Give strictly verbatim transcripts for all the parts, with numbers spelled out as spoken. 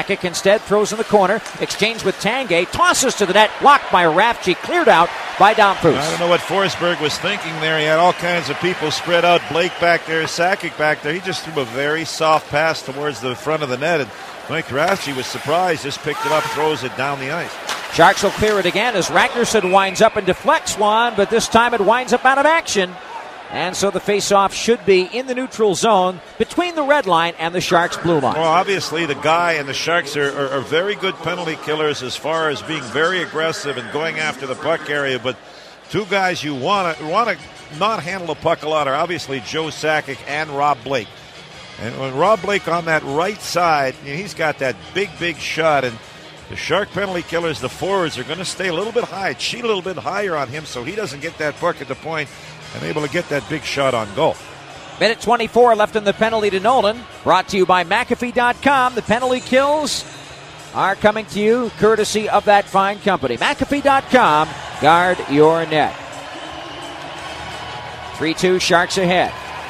Sakic instead throws in the corner. Exchange with Tanguay. Tosses to the net. Blocked by Rafchi. Cleared out by Domfus. I don't know what Forsberg was thinking there. He had all kinds of people spread out. Blake back there, Sakic back there. He just threw a very soft pass towards the front of the net. And Mike Rafchi was surprised. Just picked it up, throws it down the ice. Sharks will clear it again as Ragnarsson winds up and deflects one, but this time it winds up out of action. And so the face-off should be in the neutral zone between the red line and the Sharks' blue line. Well, obviously the guy and the Sharks are, are, are very good penalty killers as far as being very aggressive and going after the puck area. But two guys you want to want to not handle the puck a lot are obviously Joe Sakic and Rob Blake. And when Rob Blake on that right side, you know, he's got that big, big shot. And the Shark penalty killers, the forwards, are going to stay a little bit high, cheat a little bit higher on him so he doesn't get that puck at the point and able to get that big shot on goal. Minute twenty-four left in the penalty to Nolan. Brought to you by McAfee dot com. The penalty kills are coming to you courtesy of that fine company. McAfee dot com. Guard your net. three two Sharks ahead.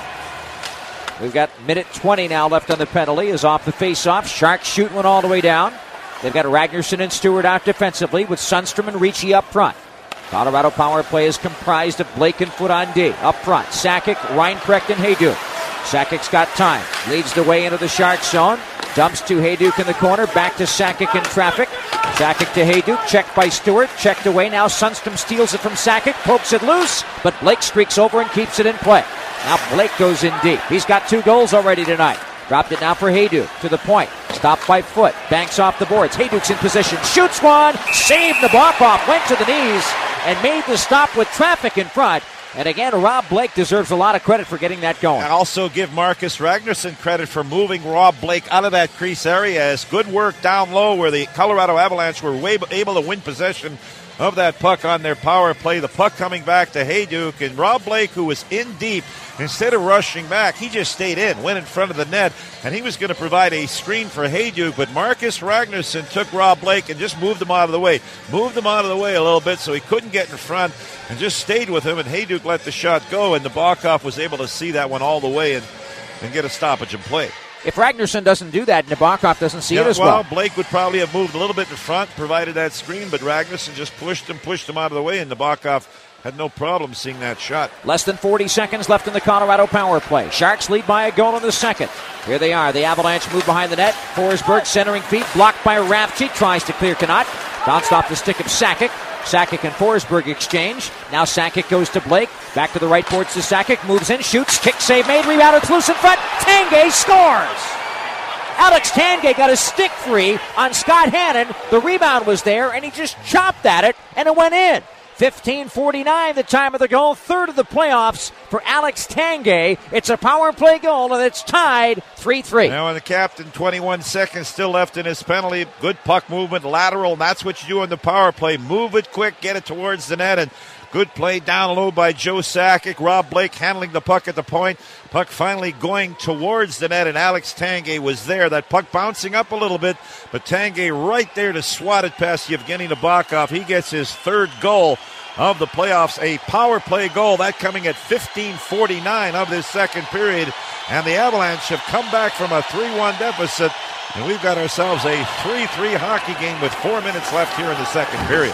We've got minute twenty now left on the penalty. Is off the face-off. Sharks shoot one all the way down. They've got Ragnarsson and Stewart out defensively with Sundstrom and Ricci up front. Colorado power play is comprised of Blake and Foot on D. Up front, Sakic, Reinprecht, and Hejduk. Sakic's got time. Leads the way into the Shark zone. Dumps to Hejduk in the corner. Back to Sakic in traffic. Sakic to Hejduk. Checked by Stewart. Checked away. Now Sundstrom steals it from Sakic. Pokes it loose. But Blake streaks over and keeps it in play. Now Blake goes in deep. He's got two goals already tonight. Dropped it now for Hejduk to the point. Stopped by Foot. Banks off the boards. Hejduk's in position. Shoots one. Saved the block off. Went to the knees and made the stop with traffic in front. And again, Rob Blake deserves a lot of credit for getting that going. And also give Marcus Ragnarsson credit for moving Rob Blake out of that crease area. It's good work down low where the Colorado Avalanche were way able to win possession of that puck on their power play. The puck coming back to Hejduk, and Rob Blake, who was in deep, instead of rushing back, he just stayed in, went in front of the net, and he was going to provide a screen for Hejduk, but Marcus Ragnarsson took Rob Blake and just moved him out of the way. Moved him out of the way a little bit so he couldn't get in front and just stayed with him, and Hejduk let the shot go, and Nabokov was able to see that one all the way and, and get a stoppage and play. If Ragnarsson doesn't do that, Nabokov doesn't see yeah, it as well. well. Blake would probably have moved a little bit in front, provided that screen, but Ragnarsson just pushed him, pushed him out of the way, and Nabokov had no problem seeing that shot. Less than forty seconds left in the Colorado power play. Sharks lead by a goal in the second. Here they are. The Avalanche move behind the net. Forsberg centering feet, blocked by Rafchi. Tries to clear, cannot. Bounced off the stick of Sakic. Sakic and Forsberg exchange. Now Sakic goes to Blake. Back to the right boards to Sakic. Moves in, shoots, kick save made, rebound, it's loose in front. Tanguay scores! Alex Tanguay got a stick free on Scott Hannon. The rebound was there, and he just chopped at it, and it went in. fifteen forty-nine, the time of the goal. Third of the playoffs for Alex Tanguay. It's a power play goal, and it's tied three three. Now, and the captain, twenty-one seconds still left in his penalty. Good puck movement, lateral, and that's what you do in the power play. Move it quick, get it towards the net, and good play down low by Joe Sakic. Rob Blake handling the puck at the point. Puck finally going towards the net, and Alex Tanguay was there. That puck bouncing up a little bit, but Tanguay right there to swat it past Yevgeny Nabokov. He gets his third goal of the playoffs, a power play goal, that coming at fifteen forty-nine of this second period. And the Avalanche have come back from a three one deficit, and we've got ourselves a three three hockey game with four minutes left here in the second period.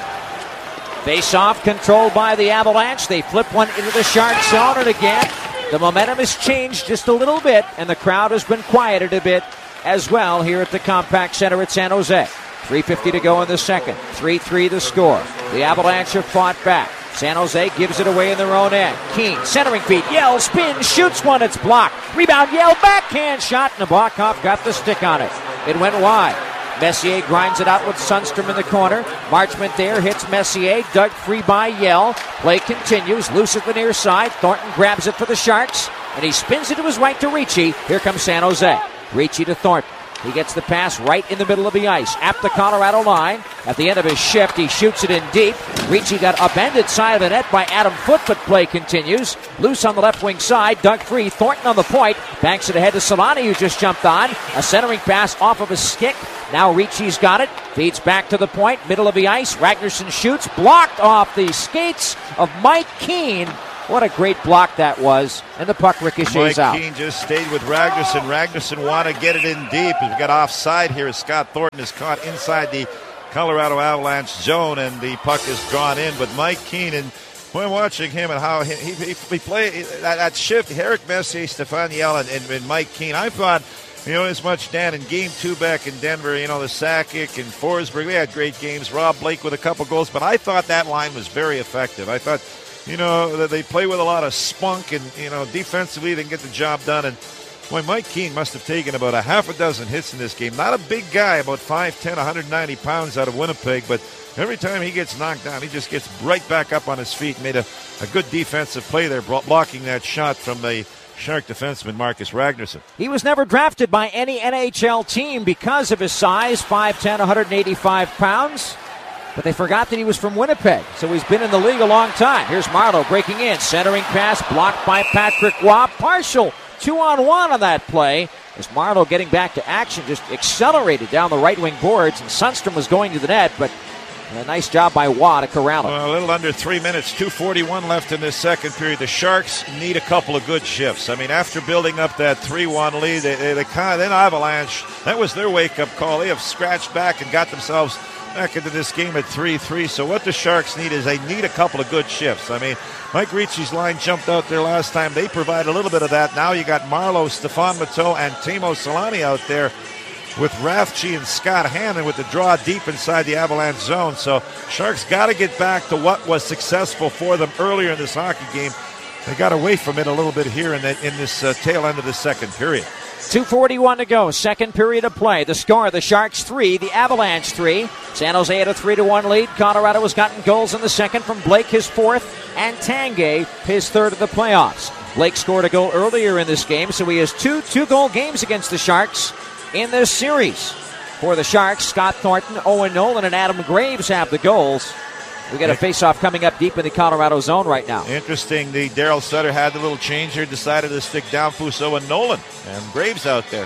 Face-off controlled by the Avalanche. They flip one into the Shark zone, and again, the momentum has changed just a little bit, and the crowd has been quieted a bit as well here at the Compaq Center at San Jose. three fifty to go in the second. three three the score. The Avalanche have fought back. San Jose gives it away in their own end. Keane, centering feet, Yell, spin, shoots one, it's blocked. Rebound, Yell, backhand shot. Nabokov got the stick on it. It went wide. Messier grinds it out with Sundstrom in the corner. Marchment there, hits Messier, dug free by Yell. Play continues, loose at the near side. Thornton grabs it for the Sharks, and he spins it to his right to Ricci. Here comes San Jose. Ricci to Thornton. He gets the pass right in the middle of the ice, at the Colorado line. At the end of his shift, he shoots it in deep. Ricci got upended side of the net by Adam Foote, but play continues. Loose on the left wing side, dug free. Thornton on the point, banks it ahead to Solani, who just jumped on. A centering pass off of a stick. Now Ricci's got it, feeds back to the point, middle of the ice. Ragnarsson shoots, blocked off the skates of Mike Keane. What a great block that was. And the puck ricochets Mike out. Keane just stayed with Ragnarsson. Ragnarsson want to get it in deep. We got offside here as Scott Thornton is caught inside the Colorado Avalanche zone, and the puck is drawn in. But Mike Keane, and when watching him and how he, he, he, he played that, that shift, Eric Messier, Stefan Yell, and, and, and Mike Keane, I thought, you know, as much, Dan, in game two back in Denver, you know, the Sakic and Forsberg, they had great games. Rob Blake with a couple goals, but I thought that line was very effective. I thought, you know, that they play with a lot of spunk, and, you know, defensively they can get the job done. And boy, Mike Keane must have taken about a half a dozen hits in this game. Not a big guy, about five ten, one hundred ninety pounds out of Winnipeg, but every time he gets knocked down, he just gets right back up on his feet and made a, a good defensive play there, blocking that shot from the Shark defenseman Marcus Ragnarsson. He was never drafted by any N H L team because of his size, five ten, one hundred eighty-five pounds. But they forgot that he was from Winnipeg, so he's been in the league a long time. Here's Marleau breaking in, centering pass, blocked by Patrick Waugh. Partial two-on-one on that play. As Marleau getting back to action, just accelerated down the right wing boards, and Sundstrom was going to the net, but a nice job by Waugh to corral it. Well, a little under three minutes, two forty-one left in this second period. The Sharks need a couple of good shifts. I mean, after building up that three one lead, they, they, they kind of, then Avalanche, that was their wake-up call. They have scratched back and got themselves back into this game at three three. So what the Sharks need is they need a couple of good shifts. I mean, Mike Ricci's line jumped out there last time. They provide a little bit of that. Now you got Marleau, Stefan Matteau, and Timo Solani out there with Rathje and Scott Hannon with the draw deep inside the Avalanche zone. So Sharks got to get back to what was successful for them earlier in this hockey game. They got away from it a little bit here in, the, in this uh, tail end of the second period. two forty-one to go, second period of play. The score, the Sharks three, the Avalanche three. San Jose had a three to one lead. Colorado has gotten goals in the second from Blake, his fourth, and Tanguay, his third of the playoffs. Blake scored a goal earlier in this game, so he has two two-goal games against the Sharks in this series. For the Sharks, Scott Thornton, Owen Nolan, and Adam Graves have the goals. We got a face-off coming up deep in the Colorado zone right now. Interesting. The Daryl Sutter had the little change here, decided to stick Damphousse, Owen Nolan, and Graves out there.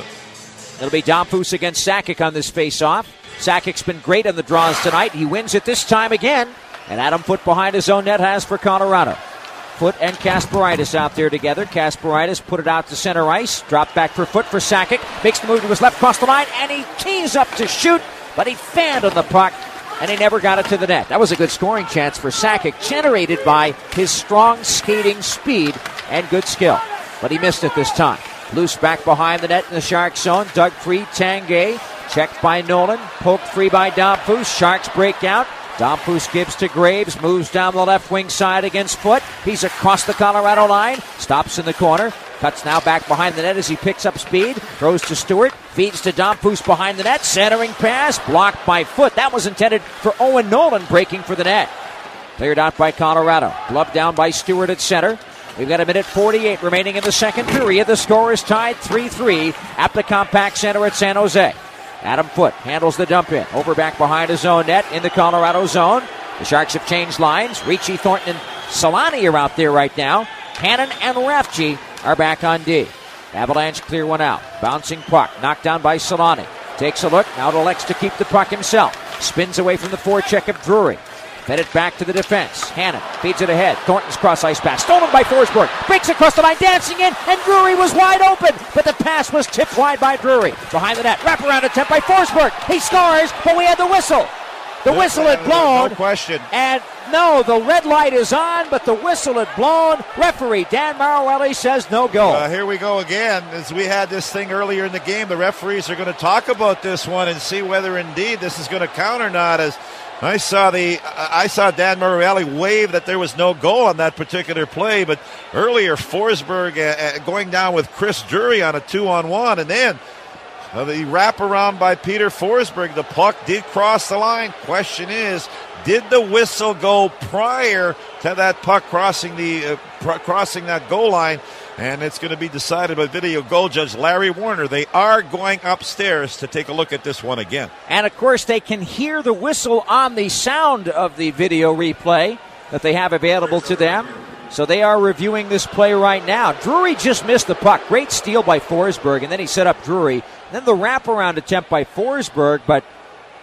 It'll be Damphousse against Sakic on this face-off. Sakic's been great on the draws tonight. He wins it this time again. And Adam Foote behind his own net has for Colorado. Foote and Kasparaitis out there together. Kasparaitis put it out to center ice. Drop back for Foote for Sakic. Makes the move to his left, cross the line, and he tees up to shoot, but he fanned on the puck, and he never got it to the net. That was a good scoring chance for Sakic, generated by his strong skating speed and good skill. But he missed it this time. Loose back behind the net in the Sharks zone. Dug free, Tanguay. Checked by Nolan. Poked free by Damphousse. Sharks break out. Damphousse gives to Graves. Moves down the left wing side against Foote. He's across the Colorado line. Stops in the corner. Cuts now back behind the net as he picks up speed. Throws to Stewart. Feeds to Damphousse behind the net. Centering pass. Blocked by Foote. That was intended for Owen Nolan, breaking for the net. Cleared out by Colorado. Gloved down by Stewart at center. We've got a minute forty-eight remaining in the second period. The score is tied three three at the Compaq Center at San Jose. Adam Foote handles the dump in. Over back behind his own net in the Colorado zone. The Sharks have changed lines. Ricci, Thornton, and Solani are out there right now. Hannon and Rathje are back on D. Avalanche clear one out. Bouncing puck. Knocked down by Solani. Takes a look. Now elects to keep the puck himself. Spins away from the forecheck of Drury. Fed it back to the defense. Hannon feeds it ahead. Thornton's cross-ice pass. Stolen by Forsberg. Breaks across the line, dancing in, and Drury was wide open. But the pass was tipped wide by Drury. Behind the net. Wraparound attempt by Forsberg. He scores, but we had the whistle. The whistle had blown. No question. And no, the red light is on, but the whistle had blown. Referee Dan Marowelli says no goal. Uh, here we go again. As we had this thing earlier in the game, the referees are going to talk about this one and see whether indeed this is going to count or not. As I saw the, I saw Dan Morreale wave that there was no goal on that particular play, but earlier Forsberg uh, going down with Chris Drury on a two-on-one, and then uh, the wraparound by Peter Forsberg. The puck did cross the line. Question is, did the whistle go prior to that puck crossing the uh, pr- crossing that goal line? And it's going to be decided by video goal judge Larry Warner. They are going upstairs to take a look at this one again. And, of course, they can hear the whistle on the sound of the video replay that they have available to them. So they are reviewing this play right now. Drury just missed the puck. Great steal by Forsberg, and then he set up Drury. And then the wraparound attempt by Forsberg, but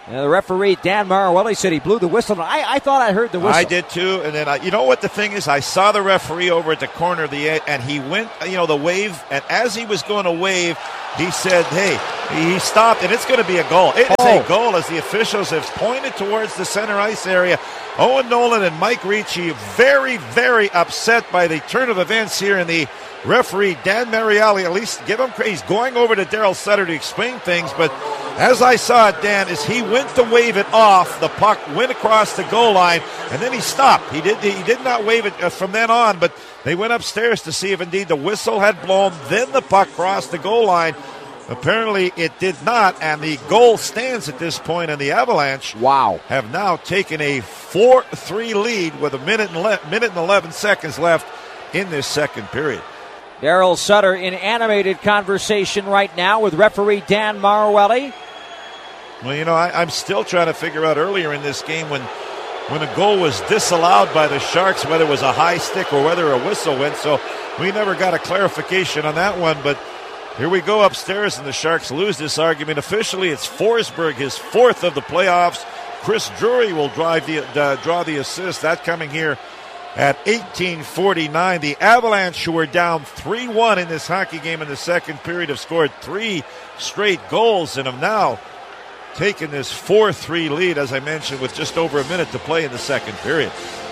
And the referee, Dan Maruelli, said he blew the whistle. I, I thought I heard the whistle. I did too. And then, I, you know what the thing is? I saw the referee over at the corner of the, and he went, you know, the wave. And as he was going to wave, he said, hey, he stopped, and it's going to be a goal. It is oh. a goal as the officials have pointed towards the center ice area. Owen Nolan and Mike Ricci very, very upset by the turn of events here, and the referee, Dan Maruelli, at least give him credit. He's going over to Daryl Sutter to explain things, but as I saw it, Dan, as he went to wave it off, the puck went across the goal line, and then he stopped. He did he did not wave it from then on, but they went upstairs to see if indeed the whistle had blown. Then the puck crossed the goal line. Apparently it did not, and the goal stands at this point, and the Avalanche wow. have now taken a four three lead with a minute and, le- minute and eleven seconds left in this second period. Daryl Sutter in animated conversation right now with referee Dan Maruelli. Well, you know, I, I'm still trying to figure out earlier in this game when when a goal was disallowed by the Sharks, whether it was a high stick or whether a whistle went, so we never got a clarification on that one, but here we go upstairs, and the Sharks lose this argument. Officially, it's Forsberg, his fourth of the playoffs. Chris Drury will drive the, uh, draw the assist. That coming here at eighteen forty-nine. The Avalanche, who were down three one in this hockey game in the second period, have scored three straight goals and have now taken this four three lead, as I mentioned, with just over a minute to play in the second period.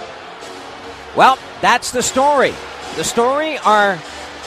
Well, that's the story. The story are...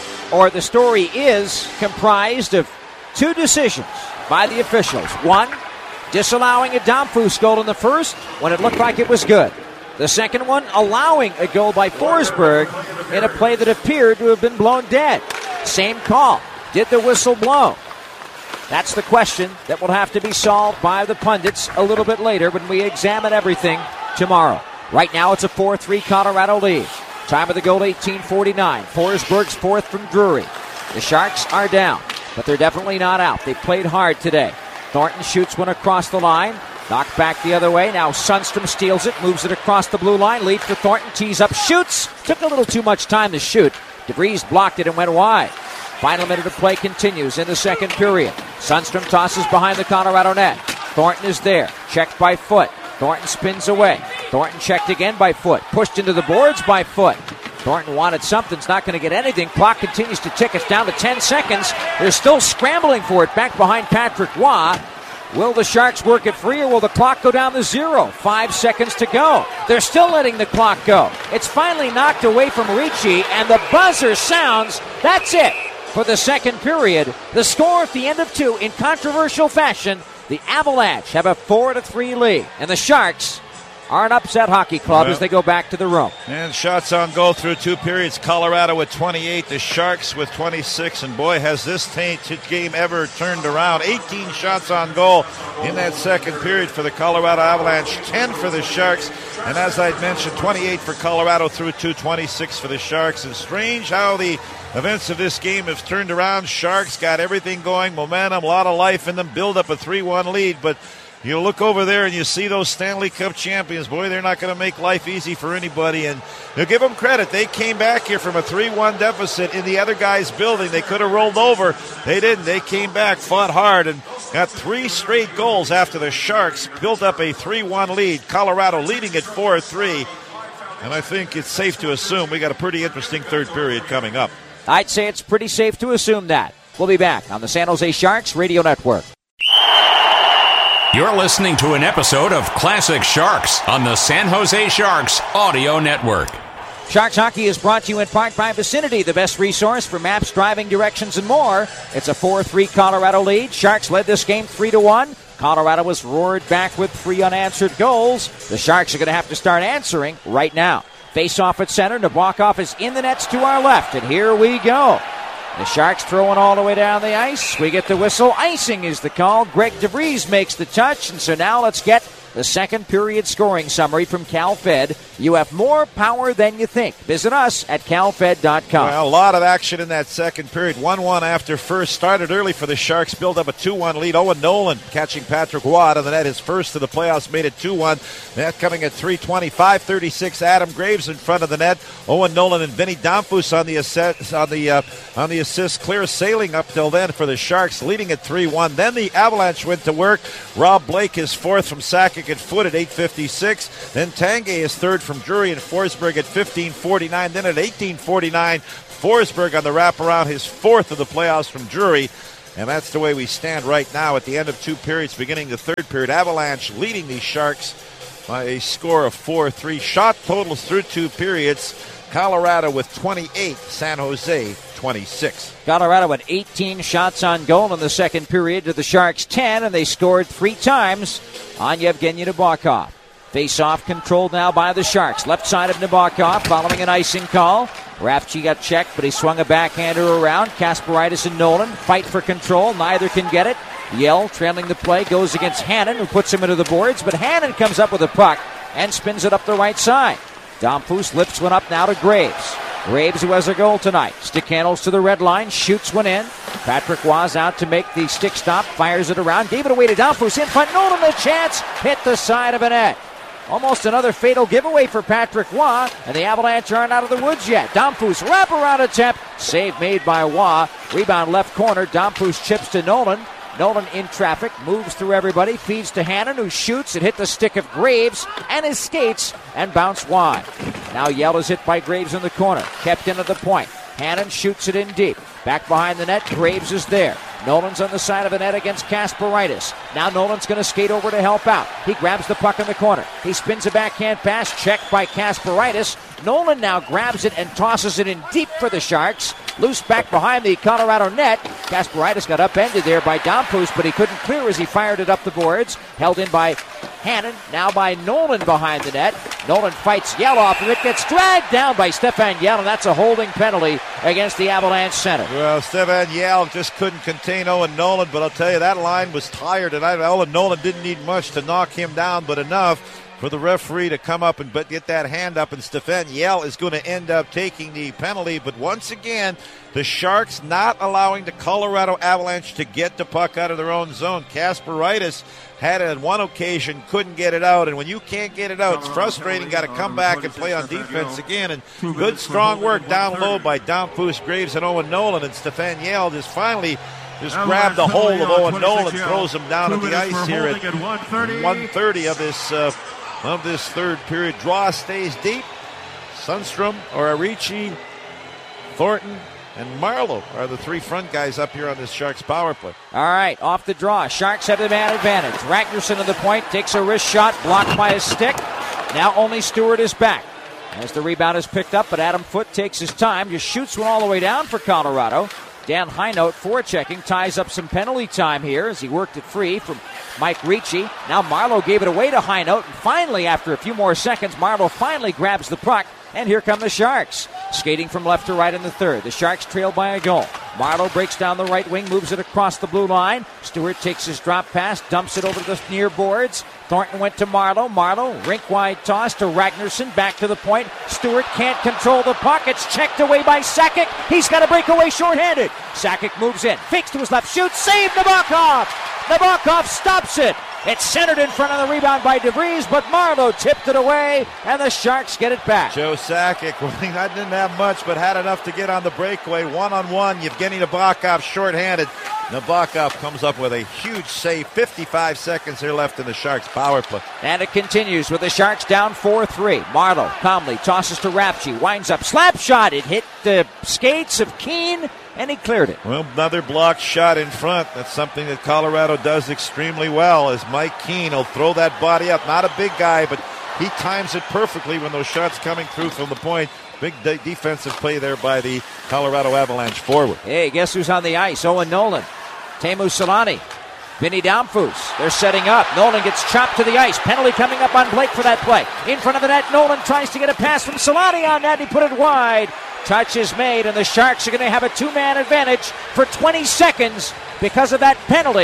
or the story is comprised of two decisions by the officials. One, disallowing a Domfus goal in the first when it looked like it was good. The second one, allowing a goal by Forsberg in a play that appeared to have been blown dead. Same call. Did the whistle blow? That's the question that will have to be solved by the pundits a little bit later when we examine everything tomorrow. Right now it's a four three Colorado lead. Time of the goal, eighteen forty-nine. Forsberg's fourth from Drury. The Sharks are down, but they're definitely not out. They played hard today. Thornton shoots one across the line. Knocked back the other way. Now Sundstrom steals it, moves it across the blue line. Lead for Thornton, tees up, shoots. Took a little too much time to shoot. DeVries blocked it and went wide. Final minute of play continues in the second period. Sundstrom tosses behind the Colorado net. Thornton is there. Checked by Foot. Thornton spins away. Thornton checked again by Foot. Pushed into the boards by Foot. Thornton wanted something. It's not going to get anything. Clock continues to tick. It's down to ten seconds. They're still scrambling for it back behind Patrick Waugh. Will the Sharks work it free, or will the clock go down to zero? Five seconds to go. They're still letting the clock go. It's finally knocked away from Ricci, and the buzzer sounds. That's it for the second period. The score at the end of two in controversial fashion. The Avalanche have a four to three lead, and the Sharks are an upset hockey club well, as they go back to the room. And shots on goal through two periods. Colorado with twenty-eight, the Sharks with twenty-six, and boy, has this tainted game ever turned around. eighteen shots on goal in that second period for the Colorado Avalanche, ten for the Sharks, and as I mentioned, twenty-eight for Colorado through two, twenty-six for the Sharks. And strange how the events of this game have turned around. Sharks got everything going, momentum, a lot of life in them, build up a three one lead, but you look over there and you see those Stanley Cup champions. Boy, they're not going to make life easy for anybody. And you'll give them credit. They came back here from a three one deficit in the other guy's building. They could have rolled over. They didn't. They came back, fought hard, and got three straight goals after the Sharks built up a three one lead. Colorado leading at four three. And I think it's safe to assume we got a pretty interesting third period coming up. I'd say it's pretty safe to assume that. We'll be back on the San Jose Sharks Radio Network. You're listening to an episode of Classic Sharks on the San Jose Sharks Audio Network. Sharks Hockey is brought to you in part by Vicinity, the best resource for maps, driving directions, and more. It's a four three Colorado lead. Sharks led this game three to one. Colorado was roared back with three unanswered goals. The Sharks are going to have to start answering right now. Face-off at center. Nabokov is in the nets to our left, and here we go. The Sharks throwing all the way down the ice. We get the whistle. Icing is the call. Greg DeVries makes the touch, and so now let's get the second period scoring summary from Cal Fed. You have more power than you think. Visit us at cal fed dot com. Well, a lot of action in that second period. one one after first. Started early for the Sharks. Built up a two one lead. Owen Nolan catching Patrick Roy out of the net. His first to the playoffs made it two one. That coming at three twenty, five thirty-six. Adam Graves in front of the net. Owen Nolan and Vinny Damphus on the assist, on the uh, on the assist. Clear sailing up till then for the Sharks, leading at three one. Then the Avalanche went to work. Rob Blake is fourth from Sakic at foot at eight fifty-six. Then Tanguay is third from Drury and Forsberg at fifteen forty-nine. Then at eighteen forty-nine, Forsberg on the wraparound, his fourth of the playoffs from Drury. And that's the way we stand right now at the end of two periods, beginning the third period. Avalanche leading these Sharks by a score of four three. Shot totals through two periods. Colorado with twenty-eight, San Jose twenty-six. Colorado had eighteen shots on goal in the second period to the Sharks ten, and they scored three times on Yevgeny Nabokov. Face-off controlled now by the Sharks. Left side of Nabokov following an icing call. Rafchi got checked, but he swung a backhander around. Kasparaitis and Nolan fight for control. Neither can get it. Yell, trailing the play, goes against Hannon, who puts him into the boards, but Hannon comes up with a puck and spins it up the right side. Damphus lifts one up now to Graves. Graves, who has a goal tonight, stick handles to the red line, shoots one in. Patrick Roy out to make the stick stop, fires it around, gave it away to Damphus in front. Nolan a chance, hit the side of a net. Almost another fatal giveaway for Patrick Roy, and the Avalanche aren't out of the woods yet. Damphus wraparound attempt, save made by Roy. Rebound left corner, Damphus chips to Nolan. Nolan in traffic, moves through everybody, feeds to Hannon, who shoots. It hit the stick of Graves and his skates and bounced wide. Now Yell is hit by Graves in the corner, kept in at the point. Hannon shoots it in deep. Back behind the net, Graves is there. Nolan's on the side of the net against Kasparaitis. Now Nolan's going to skate over to help out. He grabs the puck in the corner. He spins a backhand pass, checked by Kasparaitis. Nolan now grabs it and tosses it in deep for the Sharks. Loose back behind the Colorado net. Kasparaitis got upended there by Damphus, but he couldn't clear as he fired it up the boards. Held in by Hannon, now by Nolan behind the net. Nolan fights Yell off, and it gets dragged down by Stefan Yell, and that's a holding penalty against the Avalanche center. Well, Stefan Yell just couldn't contain Owen Nolan, but I'll tell you, that line was tired, and Owen Nolan didn't need much to knock him down, but enough for the referee to come up and get that hand up, and Stefan Yell is going to end up taking the penalty. But once again, the Sharks not allowing the Colorado Avalanche to get the puck out of their own zone. Kasparaitis had it on one occasion, couldn't get it out, and when you can't get it out, it's frustrating. Got to come back and play on defense again, and good strong work down low by Damphus, Graves, and Owen Nolan, and Stefan Yell just finally just grabbed the hold of Owen Nolan, throws him down at the ice here at one thirty of this uh, of this third period. Draw stays deep. Sundstrom, Orerechi, Thornton, and Marlowe are the three front guys up here on this Sharks power play. All right, off the draw. Sharks have the man advantage. Ragnarsson to the point, takes a wrist shot, blocked by his stick. Now only Stewart is back as the rebound is picked up, but Adam Foote takes his time, just shoots one all the way down for Colorado. Dan Heinout forechecking, ties up some penalty time here as he worked it free from Mike Ricci. Now Marlowe gave it away to Heinout, and finally, after a few more seconds, Marlowe finally grabs the puck, and here come the Sharks. Skating from left to right in the third. The Sharks trail by a goal. Marlowe breaks down the right wing, moves it across the blue line. Stewart takes his drop pass, dumps it over the near boards. Thornton went to Marlowe. Marlowe, rink-wide toss to Ragnarsson, back to the point. Stewart can't control the puck. It's checked away by Sakic. He's got to break away shorthanded. Sakic moves in, fakes to his left, shoots, save Nabokov! Nabokov stops it. It's centered in front of the rebound by DeVries, but Marlowe tipped it away, and the Sharks get it back. Joe Sakic, well, I didn't have much, but had enough to get on the breakaway. One-on-one, Yevgeny Nabokov shorthanded. Nabokov comes up with a huge save. fifty-five seconds here left in the Sharks power play. And it continues with the Sharks down four three. Marlowe calmly tosses to Rafchi, winds up, slap shot. It hit the skates of Keane, and he cleared it. Well, another blocked shot in front. That's something that Colorado does extremely well, as Mike Keane will throw that body up. Not a big guy, but he times it perfectly when those shots coming through from the point. Big de- defensive play there by the Colorado Avalanche forward. Hey, guess who's on the ice? Owen Nolan, Teemu Selanne, Vinny Damphus. They're setting up. Nolan gets chopped to the ice. Penalty coming up on Blake for that play. In front of the net, Nolan tries to get a pass from Selanne on that. He put it wide. Touch is made, and the Sharks are going to have a two-man advantage for twenty seconds because of that penalty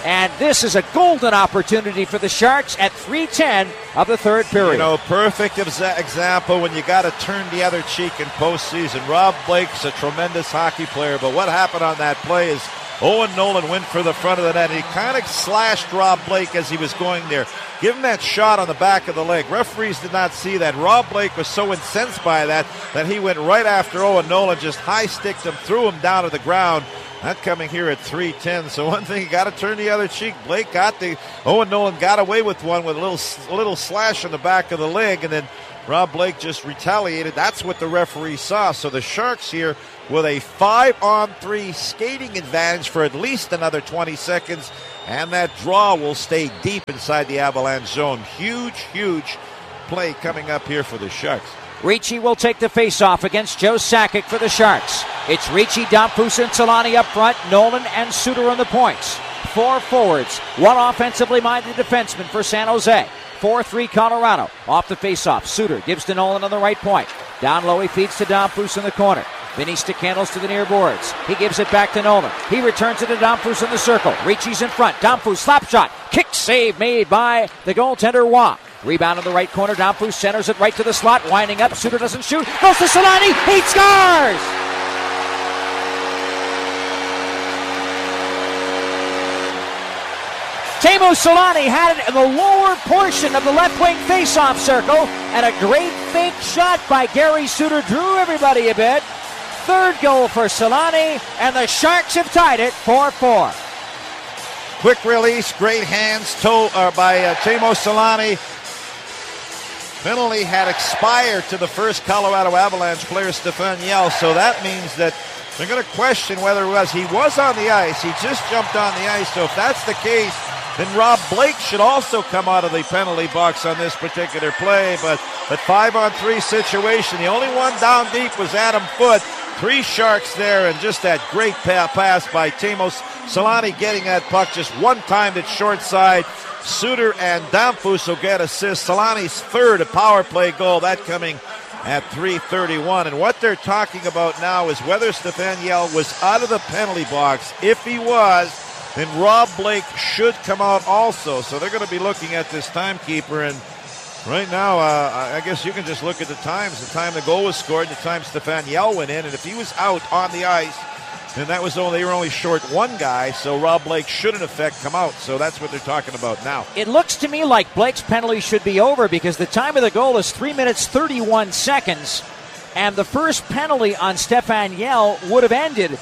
And this is a golden opportunity for the Sharks at three ten of the third period. You know, perfect exa- example when you got to turn the other cheek in postseason. Rob Blake's a tremendous hockey player, but what happened on that play is Owen Nolan went for the front of the net. He kind of slashed Rob Blake as he was going there. Give him that shot on the back of the leg. Referees did not see that. Rob Blake was so incensed by that that he went right after Owen Nolan, just high-sticked him, threw him down to the ground. That coming here at three ten. So one thing, you got to turn the other cheek. Blake got the, Owen Nolan got away with one with a little, a little slash on the back of the leg, and then Rob Blake just retaliated. That's what the referee saw. So the Sharks here with a five-on-three skating advantage for at least another twenty seconds, and that draw will stay deep inside the Avalanche zone. Huge, huge play coming up here for the Sharks. Ricci will take the face-off against Joe Sakic for the Sharks. It's Ricci, Damphousse, and Solani up front. Nolan and Suter on the points. Four forwards, one offensively minded defenseman for San Jose. four three Colorado. Off the face-off, Suter gives to Nolan on the right point. Down low, he feeds to Damphousse in the corner. Vinny stick handles to the near boards. He gives it back to Nolan. He returns it to Damphousse in the circle. Ricci's in front. Damphousse, slap shot. Kick save made by the goaltender Waugh. Rebound in the right corner. Damphousse centers it right to the slot. Winding up. Suter doesn't shoot. Goes to Solani. He scores! Teemu Solani had it in the lower portion of the left wing faceoff circle, and a great fake shot by Gary Suter drew everybody a bit. Third goal for Solani, and the Sharks have tied it four four. Quick release, great hands toe, uh, by uh, Teemu Solani. Penalty had expired to the first Colorado Avalanche player, Stefan Yell, so that means that they're going to question whether it was. He was on the ice. He just jumped on the ice, so if that's the case, then Rob Blake should also come out of the penalty box on this particular play. But that five-on-three situation, the only one down deep was Adam Foote. Three Sharks there, and just that great pass by Teemu Solani getting that puck just one time at short side. Suter and Damphousse will get assists. Solani's third, a power play goal, that coming at three thirty-one. And what they're talking about now is whether Stefan Yell was out of the penalty box. If he was, then Rob Blake should come out also. So they're going to be looking at this timekeeper, and right now, uh, I guess you can just look at the times. The time the goal was scored, the time Stefan Yell went in, and if he was out on the ice, then that was only, they were only short one guy, so Rob Blake should in effect come out. So that's what they're talking about now. It looks to me like Blake's penalty should be over because the time of the goal is three minutes thirty-one seconds, and the first penalty on Stefan Yell would have ended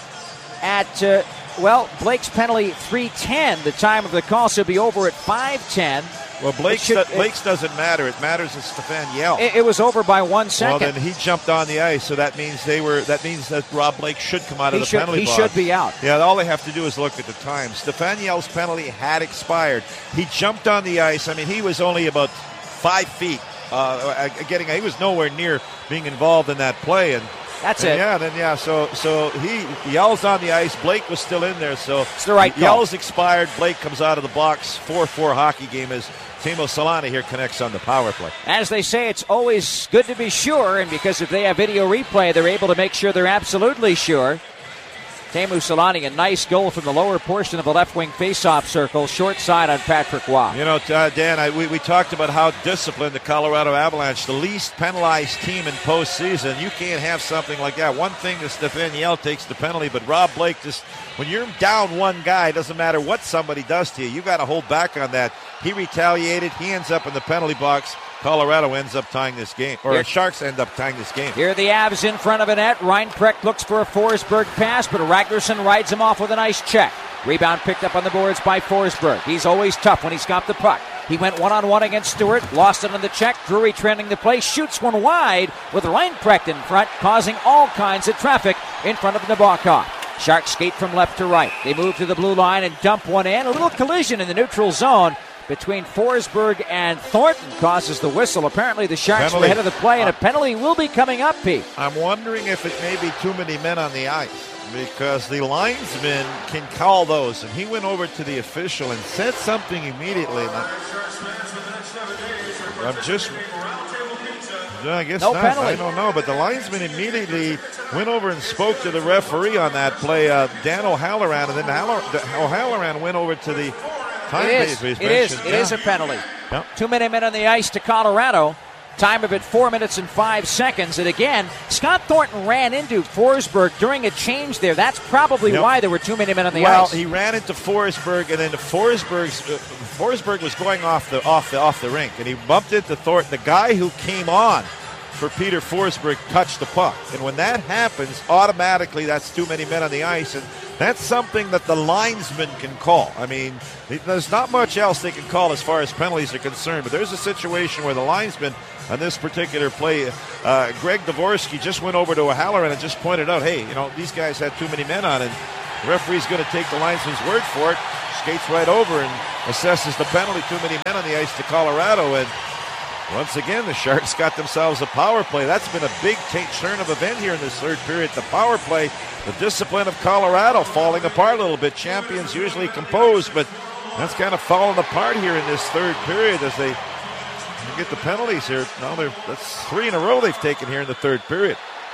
at, uh, well, Blake's penalty three ten. The time of the call should be over at five ten. Well, Blake's, should, do, Blake's it, doesn't matter. It matters it's Stefan Yell. It, it was over by one second. Well, then he jumped on the ice, so that means they were. That means that Rob Blake should come out of he the should, penalty he box. He should be out. Yeah, all they have to do is look at the time. Stefan Yell's penalty had expired. He jumped on the ice. I mean, he was only about five feet. Uh, getting, he was nowhere near being involved in that play, and that's and it. Yeah, then yeah. So so he Yell's on the ice. Blake was still in there. So it's the right call. Yell's expired. Blake comes out of the box. four four hockey game is. Teemu Solani here connects on the power play. As they say, it's always good to be sure, and because if they have video replay, they're able to make sure they're absolutely sure. Teemu Solani, a nice goal from the lower portion of the left wing faceoff circle, short side on Patrick Waugh. You know, uh, Dan, I, we, we talked about how disciplined the Colorado Avalanche, the least penalized team in postseason. You can't have something like that. One thing that Stefan Yell takes the penalty, but Rob Blake just, when you're down one guy, it doesn't matter what somebody does to you. You got to hold back on that. He retaliated. He ends up in the penalty box. Colorado ends up tying this game, or Here. Sharks end up tying this game. Here are the Avs in front of a net. Reinprecht looks for a Forsberg pass, but Ragnarsson rides him off with a nice check. Rebound picked up on the boards by Forsberg. He's always tough when he's got the puck. He went one-on-one against Stewart, lost it on the check. Drury trending the play, shoots one wide with Reinprecht in front, causing all kinds of traffic in front of Nabokov. Sharks skate from left to right. They move to the blue line and dump one in. A little collision in the neutral zone between Forsberg and Thornton causes the whistle. Apparently the Sharks penalty. were ahead of the play, and a penalty will be coming up, Pete. I'm wondering if it may be too many men on the ice, because the linesman can call those, and he went over to the official and said something immediately. I'm just I guess no not. penalty. I don't know, but the linesman immediately went over and spoke to the referee on that play, uh, Dan O'Halloran, and then Haller- O'Halloran went over to the time It is. base. It is. It yeah. is a penalty. Yeah. Two minute men on the ice to Colorado. Time of it four minutes and five seconds. And again, Scott Thornton ran into Forsberg during a change there. That's probably yep. why there were too many men on the well, ice. Well, he ran into Forsberg, and then Forsberg's uh, Forsberg was going off the off the off the rink, and he bumped into Thornton. The guy who came on for Peter Forsberg touched the puck, and when that happens, automatically that's too many men on the ice, and that's something that the linesman can call. I mean, there's not much else they can call as far as penalties are concerned, but there's a situation where the linesman on this particular play, uh, Greg Dvorsky just went over to O'Halloran and just pointed out, hey, you know, these guys had too many men on, and the referee's going to take the linesman's word for it, skates right over and assesses the penalty, too many men on the ice to Colorado, and once again, the Sharks got themselves a power play. That's been a big t- turn of event here in this third period. The power play, the discipline of Colorado falling apart a little bit. Champions usually composed, but that's kind of fallen apart here in this third period as they get the penalties here. Now they're that's three in a row they've taken here in the third period.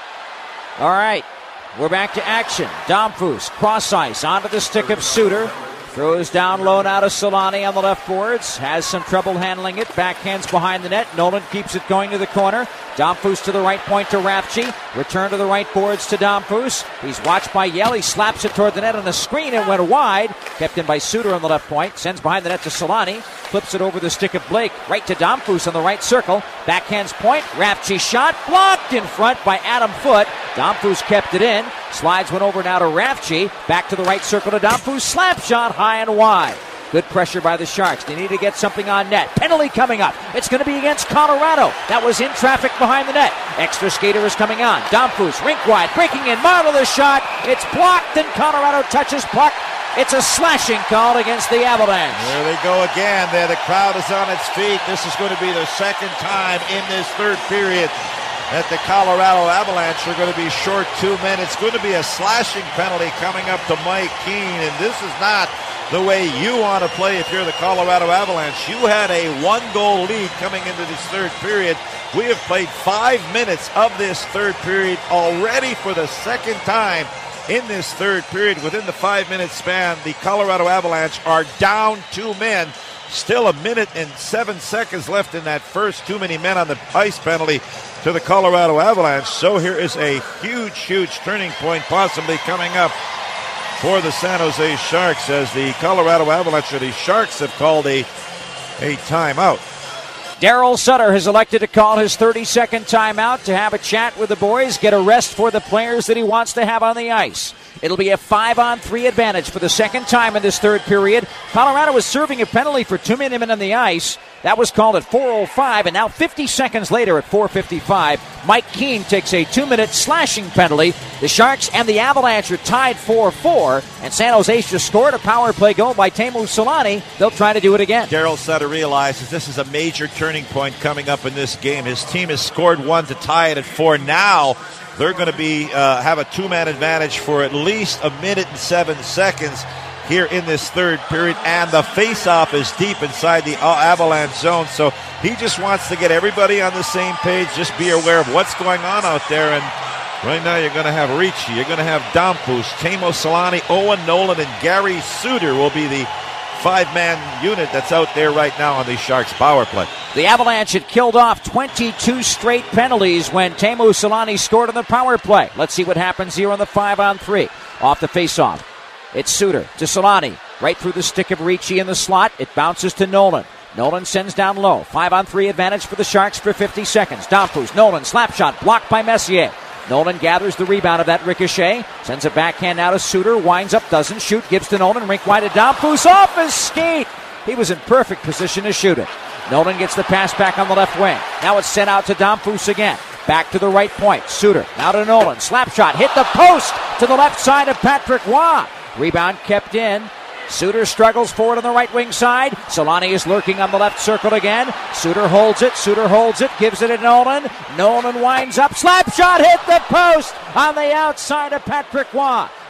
All right, we're back to action. Domfus, cross ice, onto the stick of Suter. Throws down low now to Solani on the left boards. Has some trouble handling it. Backhands behind the net. Nolan keeps it going to the corner. Domfus to the right point to Rafchi. Return to the right boards to Domfus. He's watched by Yell. He slaps it toward the net on the screen. It went wide. Kept in by Suter on the left point. Sends behind the net to Solani. Flips it over the stick of Blake. Right to Domfus on the right circle. Backhands point. Rafchi shot. Blocked in front by Adam Foote. Domfus kept it in. Slides one over now to Rafchi. Back to the right circle to Domfus. Slap shot high and wide. Good pressure by the Sharks. They need to get something on net. Penalty coming up. It's going to be against Colorado. That was in traffic behind the net. Extra skater is coming on. Domfus, rink wide, breaking in. Marvelous shot. It's blocked and Colorado touches puck. It's a slashing call against the Avalanche. There they go again. There, the crowd is on its feet. This is going to be the second time in this third period that the Colorado Avalanche are going to be short two men. It's going to be a slashing penalty coming up to Mike Keane, and this is not the way you want to play if you're the Colorado Avalanche. You had a one-goal lead coming into this third period. We have played five minutes of this third period already for the second time in this third period. Within the five-minute span, the Colorado Avalanche are down two men. Still a minute and seven seconds left in that first too many men on the ice penalty to the Colorado Avalanche. So here is a huge, huge turning point possibly coming up for the San Jose Sharks as the Colorado Avalanche or the Sharks have called a, a timeout. Daryl Sutter has elected to call his thirty-second timeout to have a chat with the boys, get a rest for the players that he wants to have on the ice. It'll be a five-on-three advantage for the second time in this third period. Colorado was serving a penalty for too many men on the ice. That was called at four oh five, and now fifty seconds later at four fifty-five, Mike Keane takes a two-minute slashing penalty. The Sharks and the Avalanche are tied four four, and San Jose just scored a power play goal by Teemu Solani. They'll try to do it again. Daryl Sutter realizes this is a major turning point coming up in this game. His team has scored one to tie it at four. Now they're going to be uh, have a two-man advantage for at least a minute and seven seconds here in this third period, and the face-off is deep inside the Avalanche zone, so he just wants to get everybody on the same page. Just be aware of what's going on out there, and right now you're going to have Ricci, you're going to have Domfus, Teemu Solani, Owen Nolan, and Gary Suter will be the five-man unit that's out there right now on the Sharks power play. The Avalanche had killed off twenty-two straight penalties when Teemu Solani scored on the power play. Let's see what happens here on the five-on-three. Off the face-off, it's Suter to Solani, right through the stick of Ricci in the slot. It bounces to Nolan. Nolan sends down low. Five-on-three advantage for the Sharks for fifty seconds. Domfus, Nolan, slap shot, blocked by Messier. Nolan gathers the rebound of that ricochet, sends a backhand out to Suter, winds up, doesn't shoot, gives to Nolan, rink wide to Domfus, off his skate. He was in perfect position to shoot it. Nolan gets the pass back on the left wing. Now it's sent out to Domfus again. Back to the right point. Suter, now to Nolan. Slap shot, hit the post to the left side of Patrick Waugh. Rebound kept in. Suter struggles forward on the right wing side. Solani is lurking on the left circle again. Suter holds it. Suter holds it. Gives it to Nolan. Nolan winds up. Slap shot hit the post on the outside of Patrick Waugh.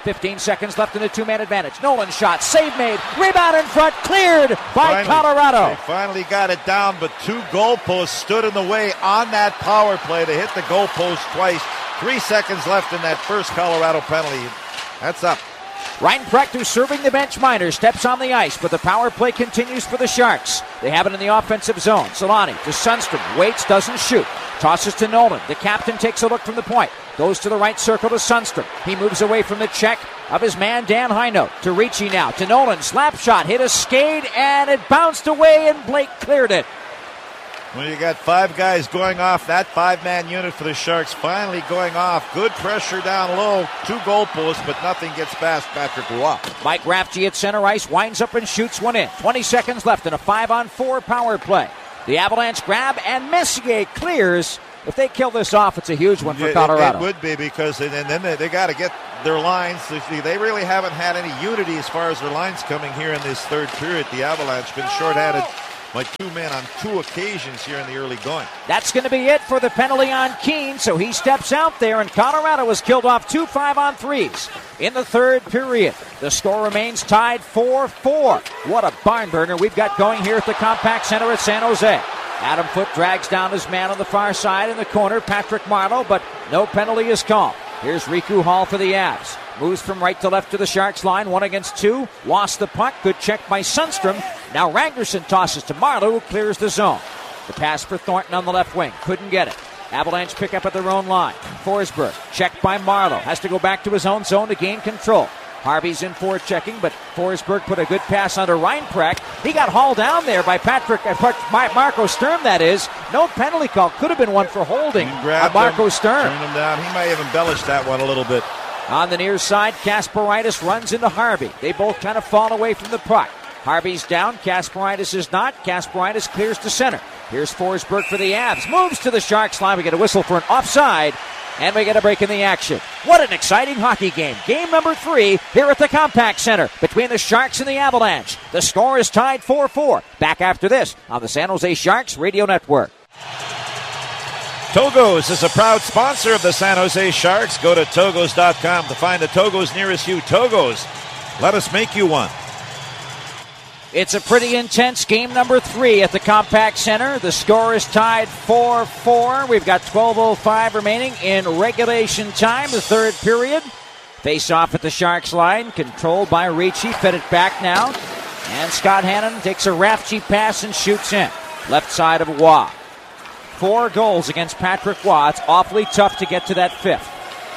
fifteen seconds left in the two-man advantage. Nolan shot, save made, rebound in front, cleared by finally, Colorado. They finally got it down, but two goalposts stood in the way on that power play. They hit the goalpost twice. Three seconds left in that first Colorado penalty. That's up. Reinprecht, who's serving the bench minor, steps on the ice, but the power play continues for the Sharks. They have it in the offensive zone. Solani to Sundstrom. Waits, doesn't shoot. Tosses to Nolan. The captain takes a look from the point. Goes to the right circle to Sundstrom. He moves away from the check of his man Dan Heino. To Ricci now. To Nolan. Slap shot. Hit a skate, and it bounced away, and Blake cleared it. When you got five guys going off, that five-man unit for the Sharks finally going off. Good pressure down low. Two goalposts, but nothing gets past Patrick Roy. Mike Rafferty at center ice winds up and shoots one in. twenty seconds left in a five-on-four power play. The Avalanche grab, and Messier clears. If they kill this off, it's a huge one for it, Colorado. It would be, because and then they, they got to get their lines. They really haven't had any unity as far as their lines coming here in this third period. The Avalanche been shorthanded by two men on two occasions here in the early going. That's going to be it for the penalty on Keene, so he steps out there, and Colorado has killed off two five-on-threes in the third period. The score remains tied four four. What a barn burner we've got going here at the Compact Center at San Jose. Adam Foote drags down his man on the far side in the corner, Patrick Marleau, but no penalty is called. Here's Riku Hall for the Avs. Moves from right to left to the Sharks line, one against two. Lost the puck, good check by Sundstrom. Now Rangerson tosses to Marleau, who clears the zone. The pass for Thornton on the left wing, couldn't get it. Avalanche pick up at their own line. Forsberg, checked by Marleau, has to go back to his own zone to gain control. Harvey's in for checking, but Forsberg put a good pass under Reinprecht. He got hauled down there by Patrick, uh, Marco Sturm, that is. No penalty call. Could have been one for holding uh, Marco him, Sturm. Turned him down. He might have embellished that one a little bit. On the near side, Kasparaitis runs into Harvey. They both kind of fall away from the puck. Harvey's down. Kasparaitis is not. Kasparaitis clears to center. Here's Forsberg for the Avs. Moves to the Sharks line. We get a whistle for an offside. And we get a break in the action. What an exciting hockey game. Game number three here at the Compact Center between the Sharks and the Avalanche. The score is tied four four. Back after this on the San Jose Sharks Radio Network. Togos is a proud sponsor of the San Jose Sharks. Go to Togos dot com to find the Togos nearest you. Togos, let us make you one. It's a pretty intense game number three at the Compact Center. The score is tied four four. We've got twelve oh five remaining in regulation time, the third period. Face off at the Sharks line, controlled by Ricci. Fed it back now. And Scott Hannon takes a Rafferty pass and shoots in. Left side of Waugh. Four goals against Patrick Waugh. It's awfully tough to get to that fifth.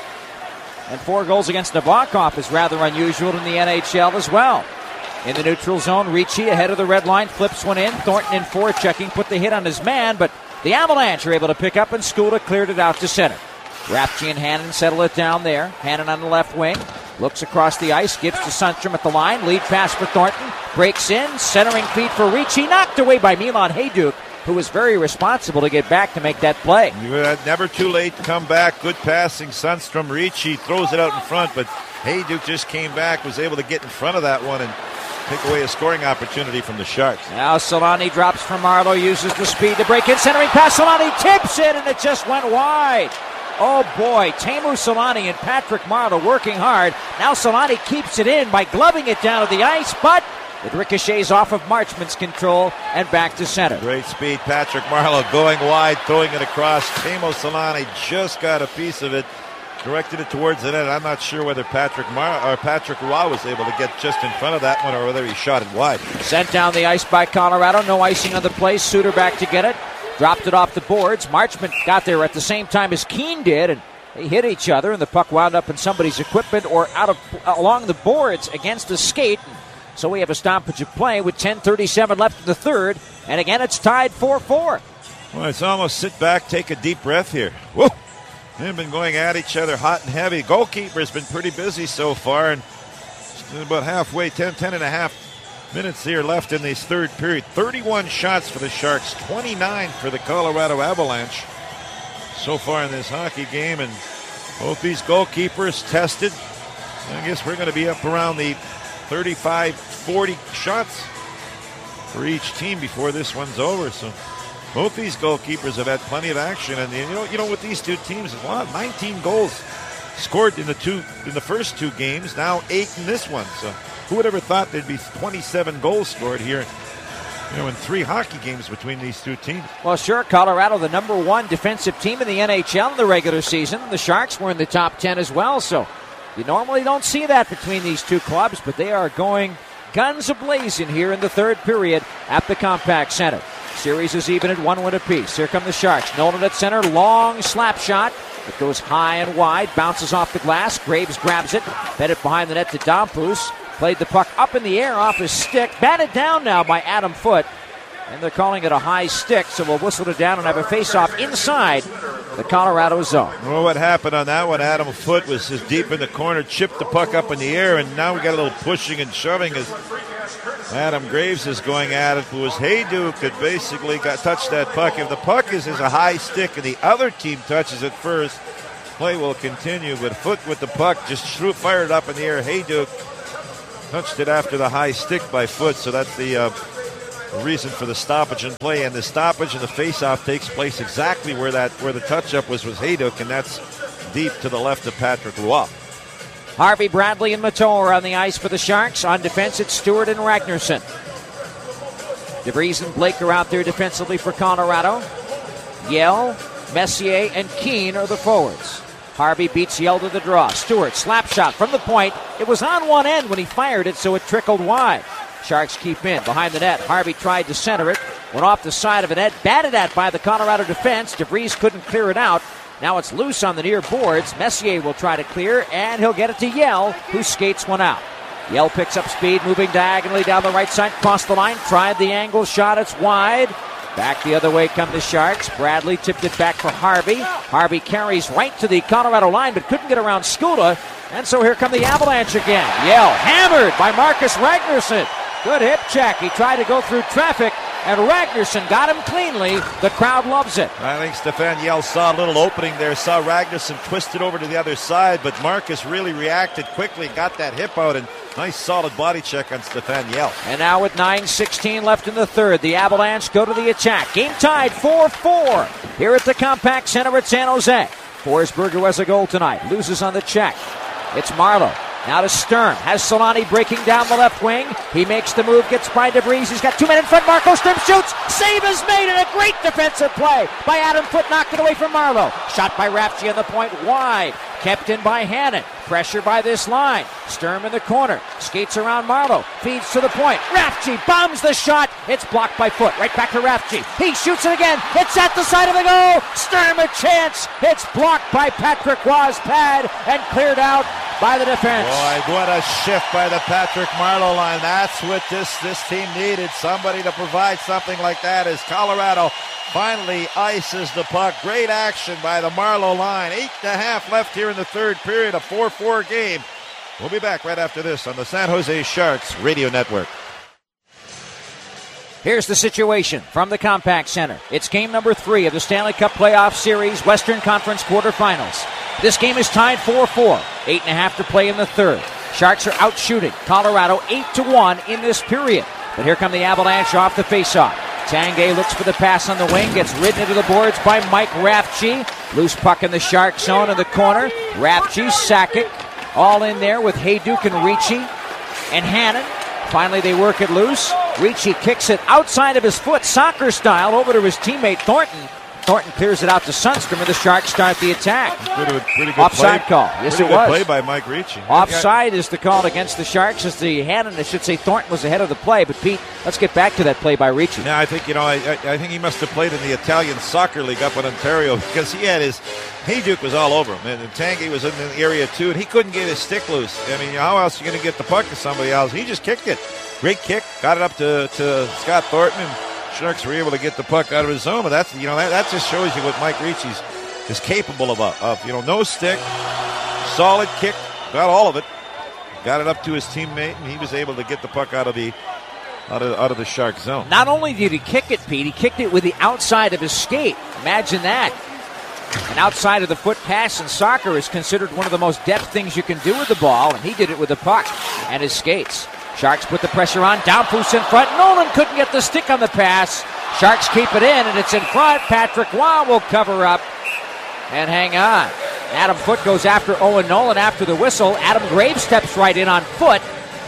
And four goals against Nabokov is rather unusual in the N H L as well. In the neutral zone, Ricci ahead of the red line, flips one in. Thornton in forechecking, put the hit on his man, but the Avalanche are able to pick up, and Skula cleared it out to center. Rafferty and Hannon settle it down there. Hannon on the left wing, looks across the ice, gives to Sundstrom at the line. Lead pass for Thornton, breaks in, centering feed for Ricci, knocked away by Milan Hajduk, who was very responsible to get back to make that play. Never too late to come back. Good passing, Sundstrom. Ricci throws it out in front, but Hajduk just came back, was able to get in front of that one and take away a scoring opportunity from the Sharks. Now Solani drops from Marleau, uses the speed to break in, centering pass. Solani tips it, and it just went wide. Oh boy, Teemu Solani and Patrick Marleau working hard. Now Solani keeps it in by gloving it down to the ice, but it ricochets off of Marchman's control and back to center. Great speed, Patrick Marleau going wide, throwing it across. Teemu Solani just got a piece of it. Directed it towards the net. I'm not sure whether Patrick Mar- or Patrick Roy was able to get just in front of that one or whether he shot it wide. Sent down the ice by Colorado. No icing on the play. Suter back to get it. Dropped it off the boards. Marchman got there at the same time as Keene did, and they hit each other, and the puck wound up in somebody's equipment or out of along the boards against the skate. So we have a stoppage of play with ten thirty-seven left in the third, and again it's tied four four. Well, it's almost sit back, take a deep breath here. Whoa! They've been going at each other hot and heavy. Goalkeeper's been pretty busy so far, and about halfway, ten, ten and a half minutes here left in this third period. thirty-one shots for the Sharks, twenty-nine for the Colorado Avalanche so far in this hockey game, and both these goalkeepers tested. I guess we're going to be up around the thirty-five, forty shots for each team before this one's over, so both these goalkeepers have had plenty of action, and you know, you know, with these two teams, a lot, nineteen goals Scored in the two in the first two games, now eight in this one. So who would ever thought there'd be twenty-seven goals scored here, you know, in three hockey games between these two teams? Well, sure, Colorado, the number one defensive team in the N H L in the regular season. The Sharks were in the top ten as well, so you normally don't see that between these two clubs, but they are going guns a-blazing here in the third period at the Compaq Center. Series is even at one win apiece. Here come the Sharks. Nolan at center, long slap shot. It goes high and wide, bounces off the glass. Graves grabs it, fed it behind the net to Domfus. Played the puck up in the air off his stick. Batted down now by Adam Foote. And they're calling it a high stick, so we'll whistle it down and have a face-off inside the Colorado zone. Well, what happened on that one, Adam Foote was just deep in the corner, chipped the puck up in the air, and now we got a little pushing and shoving as Adam Graves is going at it. It was Hayduk that basically got touched that puck. If the puck is, is a high stick and the other team touches it first, play will continue. But Foote with the puck just threw, fired up in the air. Hayduk touched it after the high stick by Foote, so that's the uh, reason for the stoppage in play. And the stoppage and the face-off takes place exactly where that where the touch-up was was Hayduk, and that's deep to the left of Patrick Roy. Harvey, Bradley, and Matteau are on the ice for the Sharks. On defense, it's Stewart and Ragnarsson. DeVries and Blake are out there defensively for Colorado. Yell, Messier, and Keane are the forwards. Harvey beats Yell to the draw. Stewart, slap shot from the point. It was on one end when he fired it, so it trickled wide. Sharks keep in behind the net. Harvey tried to center it. Went off the side of the net. Batted at by the Colorado defense. DeVries couldn't clear it out. Now it's loose on the near boards. Messier will try to clear, and he'll get it to Yell, who skates one out. Yell picks up speed, moving diagonally down the right side, crossed the line, tried the angle shot. It's wide. Back the other way come the Sharks. Bradley tipped it back for Harvey. Harvey carries right to the Colorado line, but couldn't get around Skula. And so here come the Avalanche again. Yell hammered by Marcus Ragnarsson. Good hip check. He tried to go through traffic, and Ragnarsson got him cleanly. The crowd loves it. I think Stefan Yell saw a little opening there, saw Ragnarsson twist it over to the other side, but Marcus really reacted quickly, got that hip out, and nice solid body check on Stefan Yell. And now with nine sixteen left in the third, the Avalanche go to the attack. Game tied four four here at the Compaq Center at San Jose. Forsberg, who has a goal tonight, loses on the check. It's Marleau. Now to Sturm. Has Solani breaking down the left wing. He makes the move, gets by DeVries. He's got two men in front. Marco Sturm shoots. Save is made, and a great defensive play by Adam Foote. Knocked it away from Marleau. Shot by Rafchi on the point wide. Kept in by Hannon. Pressure by this line. Sturm in the corner. Skates around Marleau. Feeds to the point. Rafchi bombs the shot. It's blocked by Foote. Right back to Rafchi. He shoots it again. It's at the side of the goal. Sturm a chance. It's blocked by Patrick Roy's pad and cleared out by the defense. Boy, what a shift by the Patrick Marleau line. That's what this, this team needed. Somebody to provide something like that as Colorado finally ices the puck. Great action by the Marleau line. Eight and a half left here in the third period. A four four game. We'll be back right after this on the San Jose Sharks Radio Network. Here's the situation from the Compaq Center. It's game number three of the Stanley Cup Playoff Series Western Conference quarterfinals. This game is tied four four. Eight and a half to play in the third. Sharks are out shooting Colorado eight to one in this period. But here come the Avalanche off the faceoff. Tanguay looks for the pass on the wing, gets ridden into the boards by Mike Rafchi. Loose puck in the Shark zone in the corner. Rafchi, Sakic, all in there with Hayduk and Ricci and Hannon. Finally, they work it loose. Ricci kicks it outside of his foot, soccer style, over to his teammate Thornton. Thornton clears it out to Sundstrom, and the Sharks start the attack. Pretty, pretty good Offside play. call. Yes, pretty it good was. Play by Mike Ricci. Offside is the call against the Sharks. As the Hannon, I should say, Thornton was ahead of the play. But Pete, let's get back to that play by Ricci. Yeah, I think you know. I, I, I think he must have played in the Italian Soccer League up in Ontario because he had his Hayduk was all over him, and Tanguay was in the area too, and he couldn't get his stick loose. I mean, how else are you going to get the puck to somebody else? He just kicked it. Great kick, got it up to, to Scott Thornton, and Sharks were able to get the puck out of his zone. But that's you know that, that just shows you what Mike Ricci's is capable of. Of you know, no stick, solid kick, got all of it, got it up to his teammate, and he was able to get the puck out of the out of out of the Shark zone. Not only did he kick it, Pete, he kicked it with the outside of his skate. Imagine that. An outside of the foot pass in soccer is considered one of the most deft things you can do with the ball, and he did it with the puck and his skates. Sharks put the pressure on. Downpoos in front. Nolan couldn't get the stick on the pass. Sharks keep it in, and it's in front. Patrick Roy will cover up and hang on. Adam Foote goes after Owen Nolan after the whistle. Adam Graves steps right in on Foote.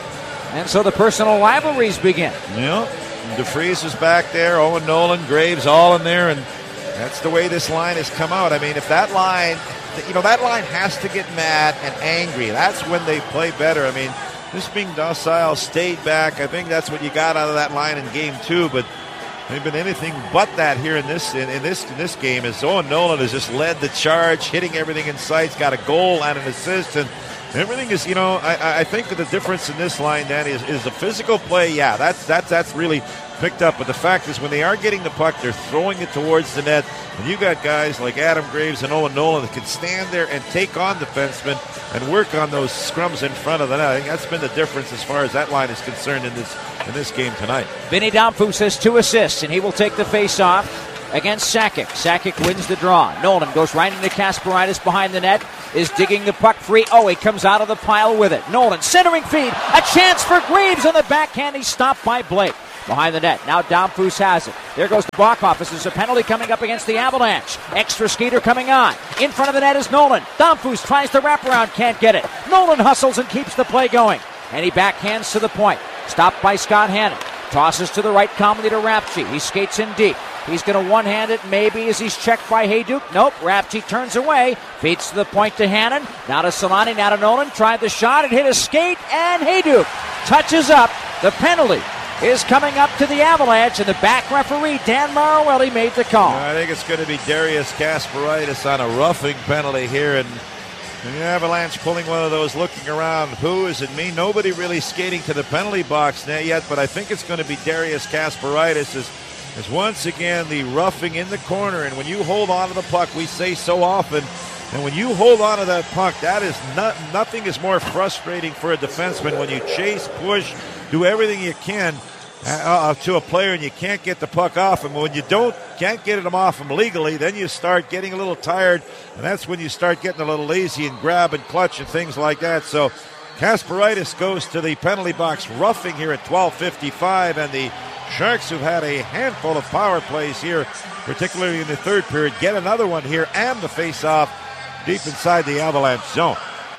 And so the personal rivalries begin. Yeah, DeFries is back there. Owen Nolan, Graves all in there. And that's the way this line has come out. I mean, if that line, you know, that line has to get mad and angry. That's when they play better. I mean, just being docile, stayed back. I think that's what you got out of that line in game two. But they've been anything but that here in this in, in this in this game. As Owen Nolan has just led the charge, hitting everything in sight. He's got a goal and an assist, and everything is, you know, I, I think that the difference in this line, Danny, is, is the physical play. Yeah, that's that's that's really picked up. But the fact is, when they are getting the puck, they're throwing it towards the net. And you got guys like Adam Graves and Owen Nolan that can stand there and take on defensemen and work on those scrums in front of the net. I think that's been the difference as far as that line is concerned in this in this game tonight. Vinny Damphousse has two assists, and he will take the face-off against Sakic. Sakic wins the draw. Nolan goes right into Kasparaitis behind the net, is digging the puck free. Oh, he comes out of the pile with it. Nolan centering feed. A chance for Graves on the backhand. He's stopped by Blake. Behind the net. Now Damphousse has it. There goes the Bokhoff. This is a penalty coming up against the Avalanche. Extra skater coming on. In front of the net is Nolan. Damphousse tries the wraparound. Can't get it. Nolan hustles and keeps the play going. And he backhands to the point. Stopped by Scott Hannon. Tosses to the right calmly to Rapchi. He skates in deep. He's going to one-hand it maybe as he's checked by Hayduk. Nope, Rapchi turns away. Feeds to the point to Hannon. Now to Solani, now to Nolan. Tried the shot. It hit a skate, and Hayduk touches up. The penalty is coming up to the Avalanche, and the back referee, Dan Marowelli, made the call. I think it's going to be Darius Kasparaitis on a roughing penalty here, and the Avalanche pulling one of those, looking around. Who is it? Me? Nobody really skating to the penalty box now yet, but I think it's going to be Darius Kasparaitis as, as once again the roughing in the corner. And when you hold on to the puck, we say so often, and when you hold on to that puck, that is not, nothing is more frustrating for a defenseman when you chase, push, do everything you can uh, to a player and you can't get the puck off him. When you don't, can't get him off him legally, then you start getting a little tired, and that's when you start getting a little lazy and grab and clutch and things like that. So Kasparaitis goes to the penalty box, roughing here at twelve fifty-five, and the Sharks, who've had a handful of power plays here, particularly in the third period, get another one here and the face-off deep inside the Avalanche zone.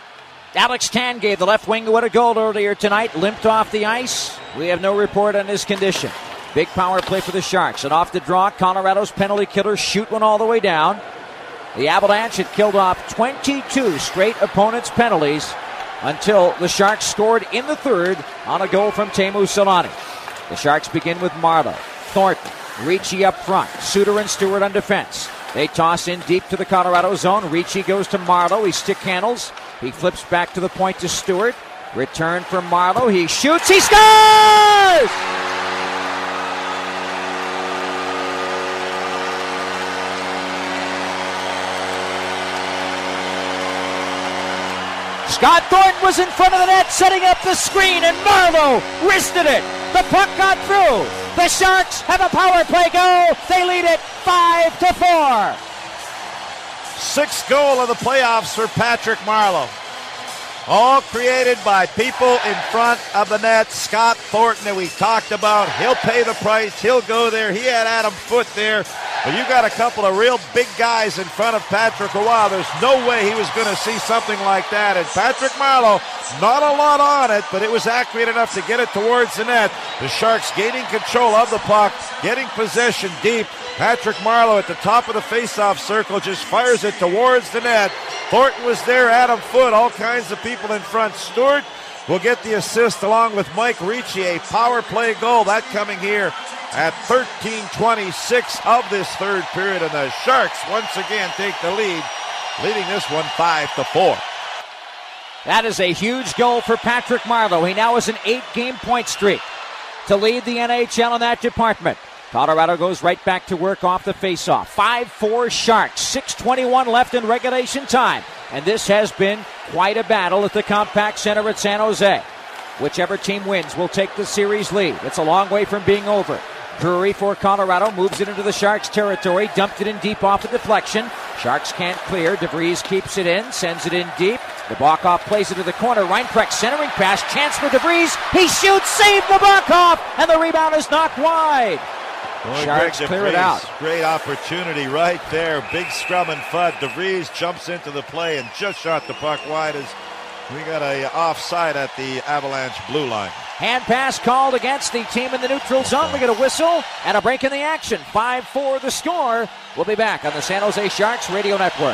Alex Tangay, the left wing, who had a goal earlier tonight, limped off the ice. We have no report on his condition. Big power play for the Sharks. And off the draw, Colorado's penalty killer shoot one all the way down. The Avalanche had killed off twenty-two straight opponents' penalties until the Sharks scored in the third on a goal from Teemu Selanne. The Sharks begin with Marleau, Thornton, Ricci up front, Suter and Stewart on defense. They toss in deep to the Colorado zone. Ricci goes to Marleau. He stick handles. He flips back to the point to Stewart. Return from Marleau. He shoots. He scores! Scott Thornton was in front of the net, setting up the screen, and Marleau wristed it. The puck got through. The Sharks have a power play goal. They lead it five to four. Sixth goal of the playoffs for Patrick Marleau. All created by people in front of the net. Scott Thornton, that we talked about, he'll pay the price. He'll go there. He had Adam Foote there. But you got a couple of real big guys in front of Patrick Roy. There's no way he was going to see something like that. And Patrick Marleau, not a lot on it, but it was accurate enough to get it towards the net. The Sharks gaining control of the puck, getting possession deep. Patrick Marleau at the top of the face-off circle just fires it towards the net. Thornton was there, Adam Foote, all kinds of people in front. Stewart will get the assist along with Mike Ricci. A power play goal, that coming here at thirteen twenty-six of this third period. And the Sharks once again take the lead, leading this one five to four. That is a huge goal for Patrick Marleau. He now has an eight-game point streak to lead the N H L in that department. Colorado goes right back to work off the faceoff. five four Sharks, six twenty-one left in regulation time. And this has been quite a battle at the Compaq Center at San Jose. Whichever team wins will take the series lead. It's a long way from being over. Drury for Colorado moves it into the Sharks' territory, dumped it in deep off a deflection. Sharks can't clear. DeVries keeps it in, sends it in deep. The Bokhoff plays it to the corner. Reinprecht centering pass, chance for DeVries. He shoots, save the Bokhoff, and the rebound is knocked wide. Boy, Sharks Greg clear it DeVries, out. Great opportunity right there. Big scrum and Fudd. DeVries jumps into the play and just shot the puck wide as we got a offside at the Avalanche blue line. Hand pass called against the team in the neutral zone. We get a whistle and a break in the action. five four the score. We'll be back on the San Jose Sharks Radio Network.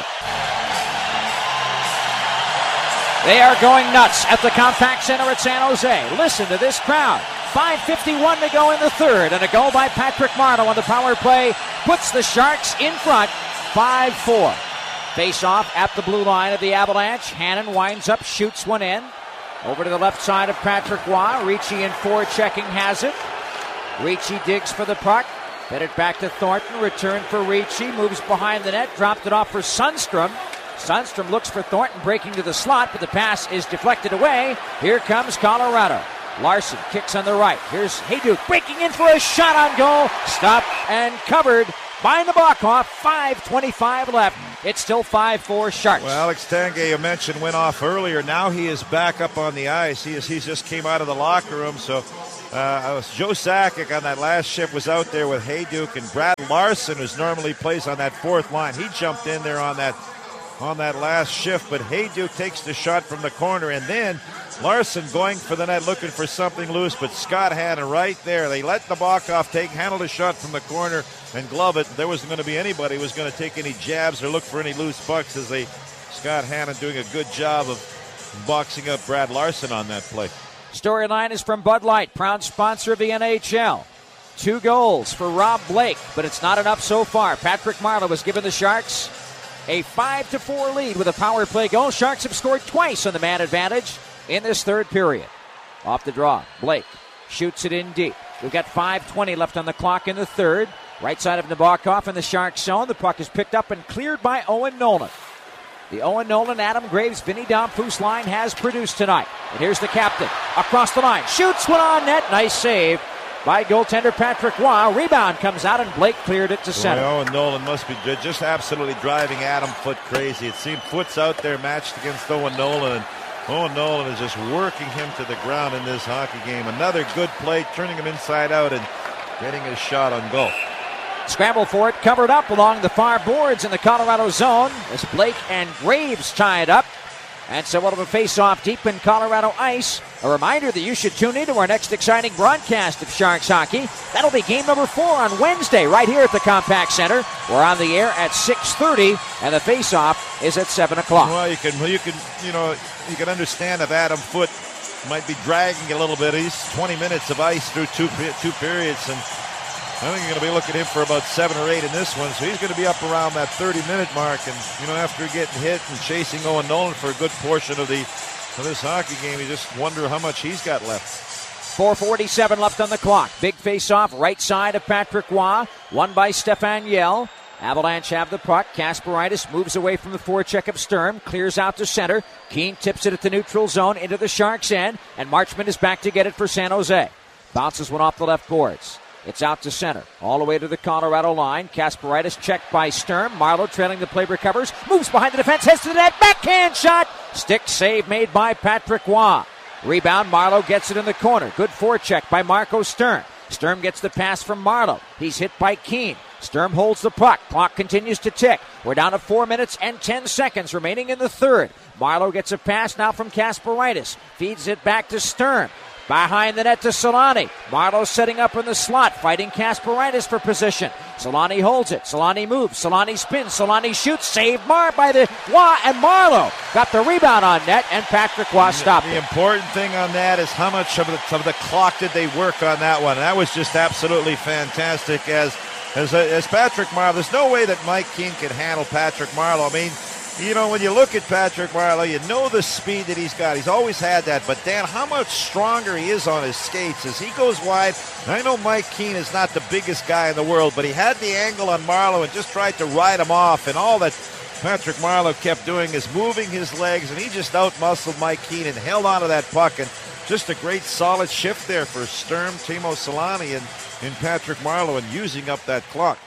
They are going nuts at the Compaq Center at San Jose. Listen to this crowd. five fifty-one to go in the third, and a goal by Patrick Marleau on the power play puts the Sharks in front five four. Face off at the blue line of the Avalanche. Hannon winds up, shoots one in. Over to the left side of Patrick Roy. Ricci in forechecking has it. Ricci digs for the puck. Fed it back to Thornton. Return for Ricci. Moves behind the net. Dropped it off for Sundstrom. Sundstrom looks for Thornton breaking to the slot, but the pass is deflected away. Here comes Colorado. Larson kicks on the right. Here's Hayduk breaking in for a shot on goal. Stopped and covered by Nabokov. five twenty-five left. It's still five four Sharks. Well, Alex Tanguay, you mentioned, went off earlier. Now he is back up on the ice. He is, he just came out of the locker room. So uh, Joe Sakic on that last shift was out there with Hayduk, and Brad Larson, who normally plays on that fourth line, he jumped in there on that on that last shift. But Hayduk takes the shot from the corner, and then Larson going for the net, looking for something loose, but Scott Hannon right there. They let Nabokov take, handle the shot from the corner and glove it. There wasn't going to be anybody who was going to take any jabs or look for any loose pucks, as they Scott Hannon doing a good job of boxing up Brad Larson on that play. Storyline is from Bud Light, proud sponsor of the N H L. Two goals for Rob Blake, but it's not enough so far. Patrick Marleau has given the Sharks a five to four lead with a power play goal. Sharks have scored twice on the man advantage in this third period. Off the draw, Blake shoots it in deep. We've got five twenty left on the clock in the third. Right side of Nabokov in the Sharks zone. The puck is picked up and cleared by Owen Nolan. The Owen Nolan, Adam Graves, Vinny Damphousse line has produced tonight. And here's the captain across the line. Shoots one on net. Nice save by goaltender Patrick Roy. Rebound comes out and Blake cleared it to center. Boy, Owen Nolan must be just absolutely driving Adam Foote crazy. It seemed Foote's out there matched against Owen Nolan, and Owen Nolan is just working him to the ground in this hockey game. Another good play, turning him inside out and getting his shot on goal. Scramble for it, covered up along the far boards in the Colorado zone as Blake and Graves tie it up. And so we'll have a face-off deep in Colorado ice. A reminder that you should tune in to our next exciting broadcast of Sharks hockey. That'll be game number four on Wednesday right here at the Compaq Center. We're on the air at six thirty, and the face-off is at seven o'clock. Well, you can, you can, you know, you can understand if Adam Foote might be dragging a little bit. He's twenty minutes of ice through two two periods, and I think you're going to be looking at him for about seven or eight in this one. So he's going to be up around that thirty-minute mark. And, you know, after getting hit and chasing Owen Nolan for a good portion of the of this hockey game, you just wonder how much he's got left. four forty-seven left on the clock. Big face-off right side of Patrick Roy. Won by Stefan Yell. Avalanche have the puck. Kasparaitis moves away from the forecheck of Sturm. Clears out to center. Keane tips it at the neutral zone into the Sharks' end. And Marchment is back to get it for San Jose. Bounces one off the left boards. It's out to center, all the way to the Colorado line. Kasparaitis checked by Sturm. Marleau trailing the play, recovers, moves behind the defense, heads to the net, backhand shot. Stick save made by Patrick Roy. Rebound, Marleau gets it in the corner. Good forecheck by Marco Sturm. Sturm gets the pass from Marleau. He's hit by Keane. Sturm holds the puck. Clock continues to tick. We're down to four minutes and ten seconds remaining in the third. Marleau gets a pass now from Kasparaitis. Feeds it back to Sturm. Behind the net to Solani. Marleau setting up in the slot, fighting Kasparaitis for position. Solani holds it. Solani moves. Solani spins. Solani shoots. Saved Mar by the Roy, and Marleau got the rebound on net, and Patrick Roy stopped the, the it. important thing on that is how much of the, of the clock did they work on that one. And that was just absolutely fantastic. As as, as Patrick Marleau, there's no way that Mike Keane could handle Patrick Marleau. I mean, you know, when you look at Patrick Marleau, you know the speed that he's got. He's always had that. But, Dan, how much stronger he is on his skates as he goes wide. I know Mike Keane is not the biggest guy in the world, but he had the angle on Marleau and just tried to ride him off. And all that Patrick Marleau kept doing is moving his legs, and he just out-muscled Mike Keane and held onto that puck. And just a great solid shift there for Sturm, Timo Solani, and, and Patrick Marleau, and using up that clock.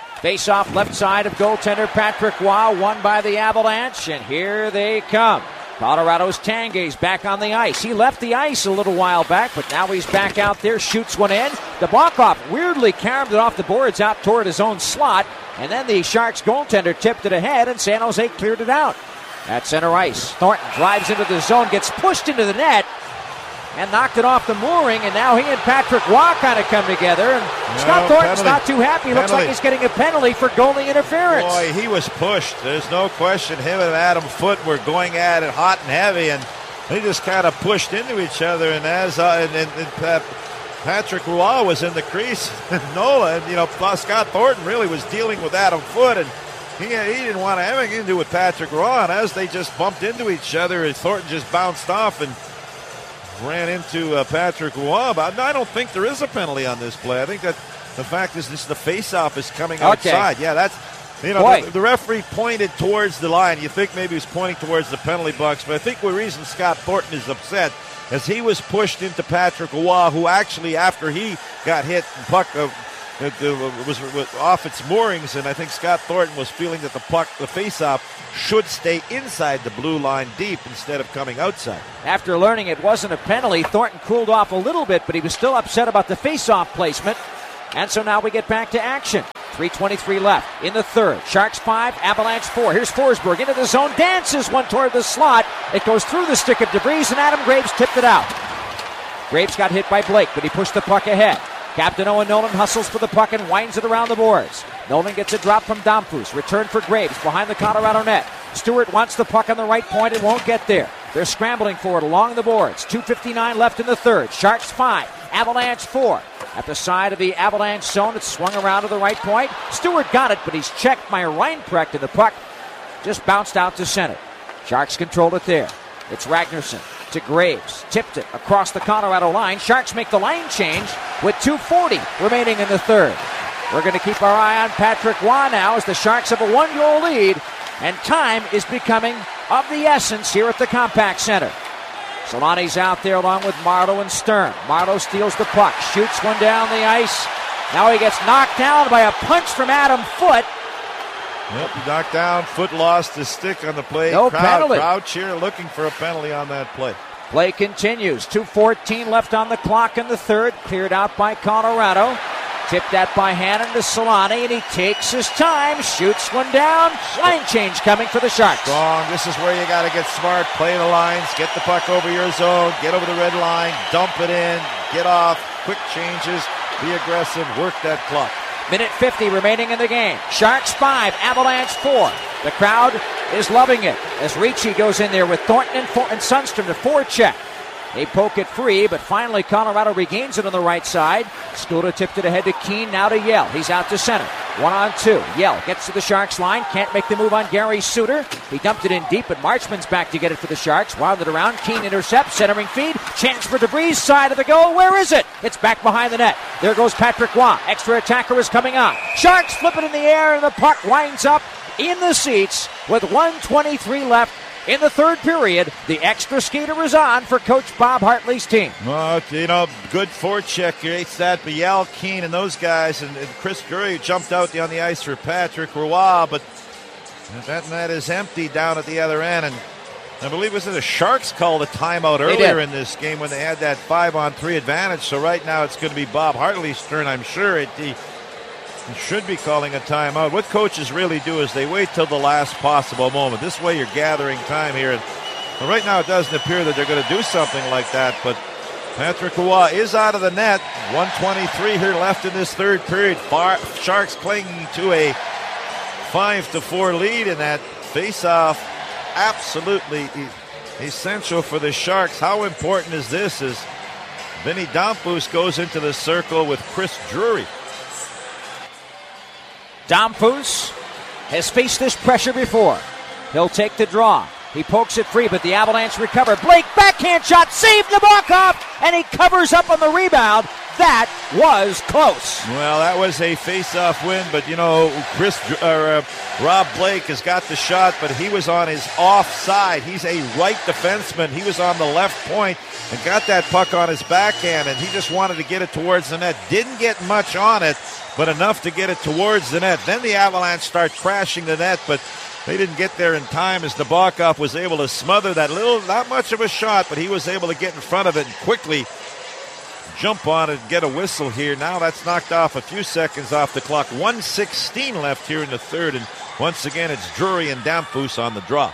Face-off left side of goaltender Patrick Roy, won by the Avalanche, and here they come. Colorado's Tanguay's back on the ice. He left the ice a little while back, but now he's back out there, shoots one in. Nabokov weirdly carved it off the boards out toward his own slot, and then the Sharks goaltender tipped it ahead, and San Jose cleared it out. At center ice, Thornton drives into the zone, gets pushed into the net, and knocked it off the mooring, and now he and Patrick Roy kind of come together, and no, Scott Thornton's penalty. Not too happy. Penalty. Looks like he's getting a penalty for goalie interference. Boy, he was pushed. There's no question him and Adam Foote were going at it hot and heavy, and they just kind of pushed into each other, and as uh, and, and, and uh, Patrick Roy was in the crease, Nola, and you know, Scott Thornton really was dealing with Adam Foote, and he, he didn't want to have anything to do with Patrick Roy, and as they just bumped into each other, Thornton just bounced off and ran into uh, Patrick Roy. But I don't think there is a penalty on this play. I think that the fact is this the face-off is coming outside. Okay. Yeah, that's, you know, the, the referee pointed towards the line. You think maybe he's pointing towards the penalty box, but I think the reason Scott Thornton is upset is he was pushed into Patrick Roy, who actually, after he got hit, the puck uh, it, it was, was off its moorings, and I think Scott Thornton was feeling that the puck, the face-off, should stay inside the blue line deep instead of coming outside. After learning it wasn't a penalty, Thornton cooled off a little bit, but he was still upset about the face-off placement. And so now we get back to action. three twenty-three left in the third. Sharks five, Avalanche four. Here's Forsberg into the zone, dances one toward the slot. It goes through the stick of DeVries, and Adam Graves tipped it out. Graves got hit by Blake, but he pushed the puck ahead. Captain Owen Nolan hustles for the puck and winds it around the boards. Nolan gets a drop from Damphus. Return for Graves behind the Colorado net. Stewart wants the puck on the right point and won't get there. They're scrambling for it along the boards. two fifty-nine left in the third. Sharks five, Avalanche four. At the side of the Avalanche zone, it's swung around to the right point. Stewart got it, but he's checked by Reinprecht, and the puck just bounced out to center. Sharks controlled it there. It's Ragnarsson to Graves. Tipped it across the Colorado line. Sharks make the line change with two forty remaining in the third. We're going to keep our eye on Patrick Roy now as the Sharks have a one-goal lead, and time is becoming of the essence here at the Compaq Center. Solani's out there along with Marleau and Stern. Marleau steals the puck, shoots one down the ice. Now he gets knocked down by a punch from Adam Foote. Yep, he knocked down. Foote lost his stick on the play. No crowd, penalty. Crowd cheer looking for a penalty on that play. Play continues. two fourteen left on the clock in the third. Cleared out by Colorado. Tipped that by Hannon to Solani, and he takes his time, shoots one down. Line change coming for the Sharks. Strong. This is where you got to get smart, play the lines, get the puck over your zone, get over the red line, dump it in, get off, quick changes, be aggressive, work that clock. Minute fifty remaining in the game. Sharks five, Avalanche four. The crowd is loving it as Ricci goes in there with Thornton and, For- and Sundstrom to forecheck. They poke it free, but finally Colorado regains it on the right side. Skuta tipped it ahead to Keane, now to Yell. He's out to center. One on two. Yell gets to the Sharks line. Can't make the move on Gary Suter. He dumped it in deep, but Marchman's back to get it for the Sharks. Wound it around. Keane intercepts. Centering feed. Chance for DeVries. Side of the goal. Where is it? It's back behind the net. There goes Patrick Roy. Extra attacker is coming on. Sharks flip it in the air, and the puck winds up in the seats with one twenty-three left. In the third period, the extra skater is on for Coach Bob Hartley's team. Well, you know, good forecheck creates that. Biel, Keane, and those guys, and, and Chris Drury jumped out on the ice for Patrick Roy, but that net is empty down at the other end. And I believe it was the Sharks called a timeout earlier in this game when they had that five-on-three advantage. So right now it's going to be Bob Hartley's turn, I'm sure. It, he, he should be calling a timeout. What coaches really do is they wait till the last possible moment. This way you're gathering time here. And well, right now it doesn't appear that they're going to do something like that, but Patrick Roy is out of the net. one twenty-three here left in this third period. Far, Sharks clinging to a five to four lead in that face-off. Absolutely essential for the Sharks. How important is this as Vinny Damphus goes into the circle with Chris Drury? Damphus has faced this pressure before. He'll take the draw. He pokes it free, but the Avalanche recover. Blake, backhand shot, saved Nabokov, and he covers up on the rebound. That was close. Well, that was a face-off win, but, you know, Chris or uh, Rob Blake has got the shot, but he was on his offside. He's a right defenseman. He was on the left point and got that puck on his backhand, and he just wanted to get it towards the net. Didn't get much on it, but enough to get it towards the net. Then the Avalanche start crashing the net, but they didn't get there in time as Nabokov was able to smother that little, not much of a shot, but he was able to get in front of it and quickly jump on it and get a whistle here. Now that's knocked off a few seconds off the clock. one sixteen left here in the third, and once again it's Drury and Damphus on the draw.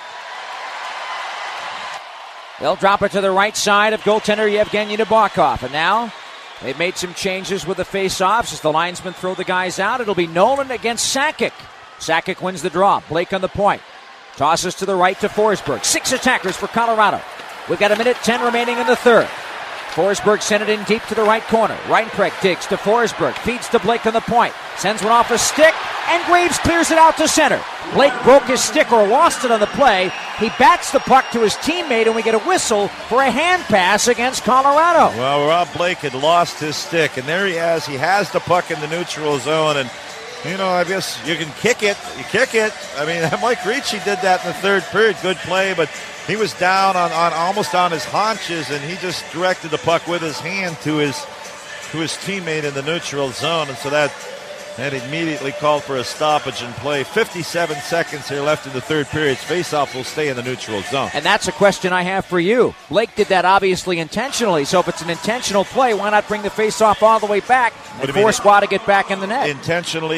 They'll drop it to the right side of goaltender Yevgeny Nabokov, and now they've made some changes with the face-offs as the linesmen throw the guys out. It'll be Nolan against Sakic. Sakic wins the draw. Blake on the point. Tosses to the right to Forsberg. Six attackers for Colorado. We've got a minute ten remaining in the third. Forsberg sent it in deep to the right corner. Reinprecht digs to Forsberg. Feeds to Blake on the point. Sends one off a stick, and Graves clears it out to center. Blake broke his stick or lost it on the play. He bats the puck to his teammate, and we get a whistle for a hand pass against Colorado. Well, Rob Blake had lost his stick, and there he has. He has the puck in the neutral zone, and you know, I guess you can kick it. You kick it. I mean, Mike Ricci did that in the third period. Good play, but he was down on, on almost on his haunches, and he just directed the puck with his hand to his to his teammate in the neutral zone, and so that that immediately called for a stoppage in play. fifty-seven seconds here left in the third period. Faceoff will stay in the neutral zone. And that's a question I have for you. Blake did that obviously intentionally, so if it's an intentional play, why not bring the faceoff all the way back and force Waugh to get back in the net? Intentionally.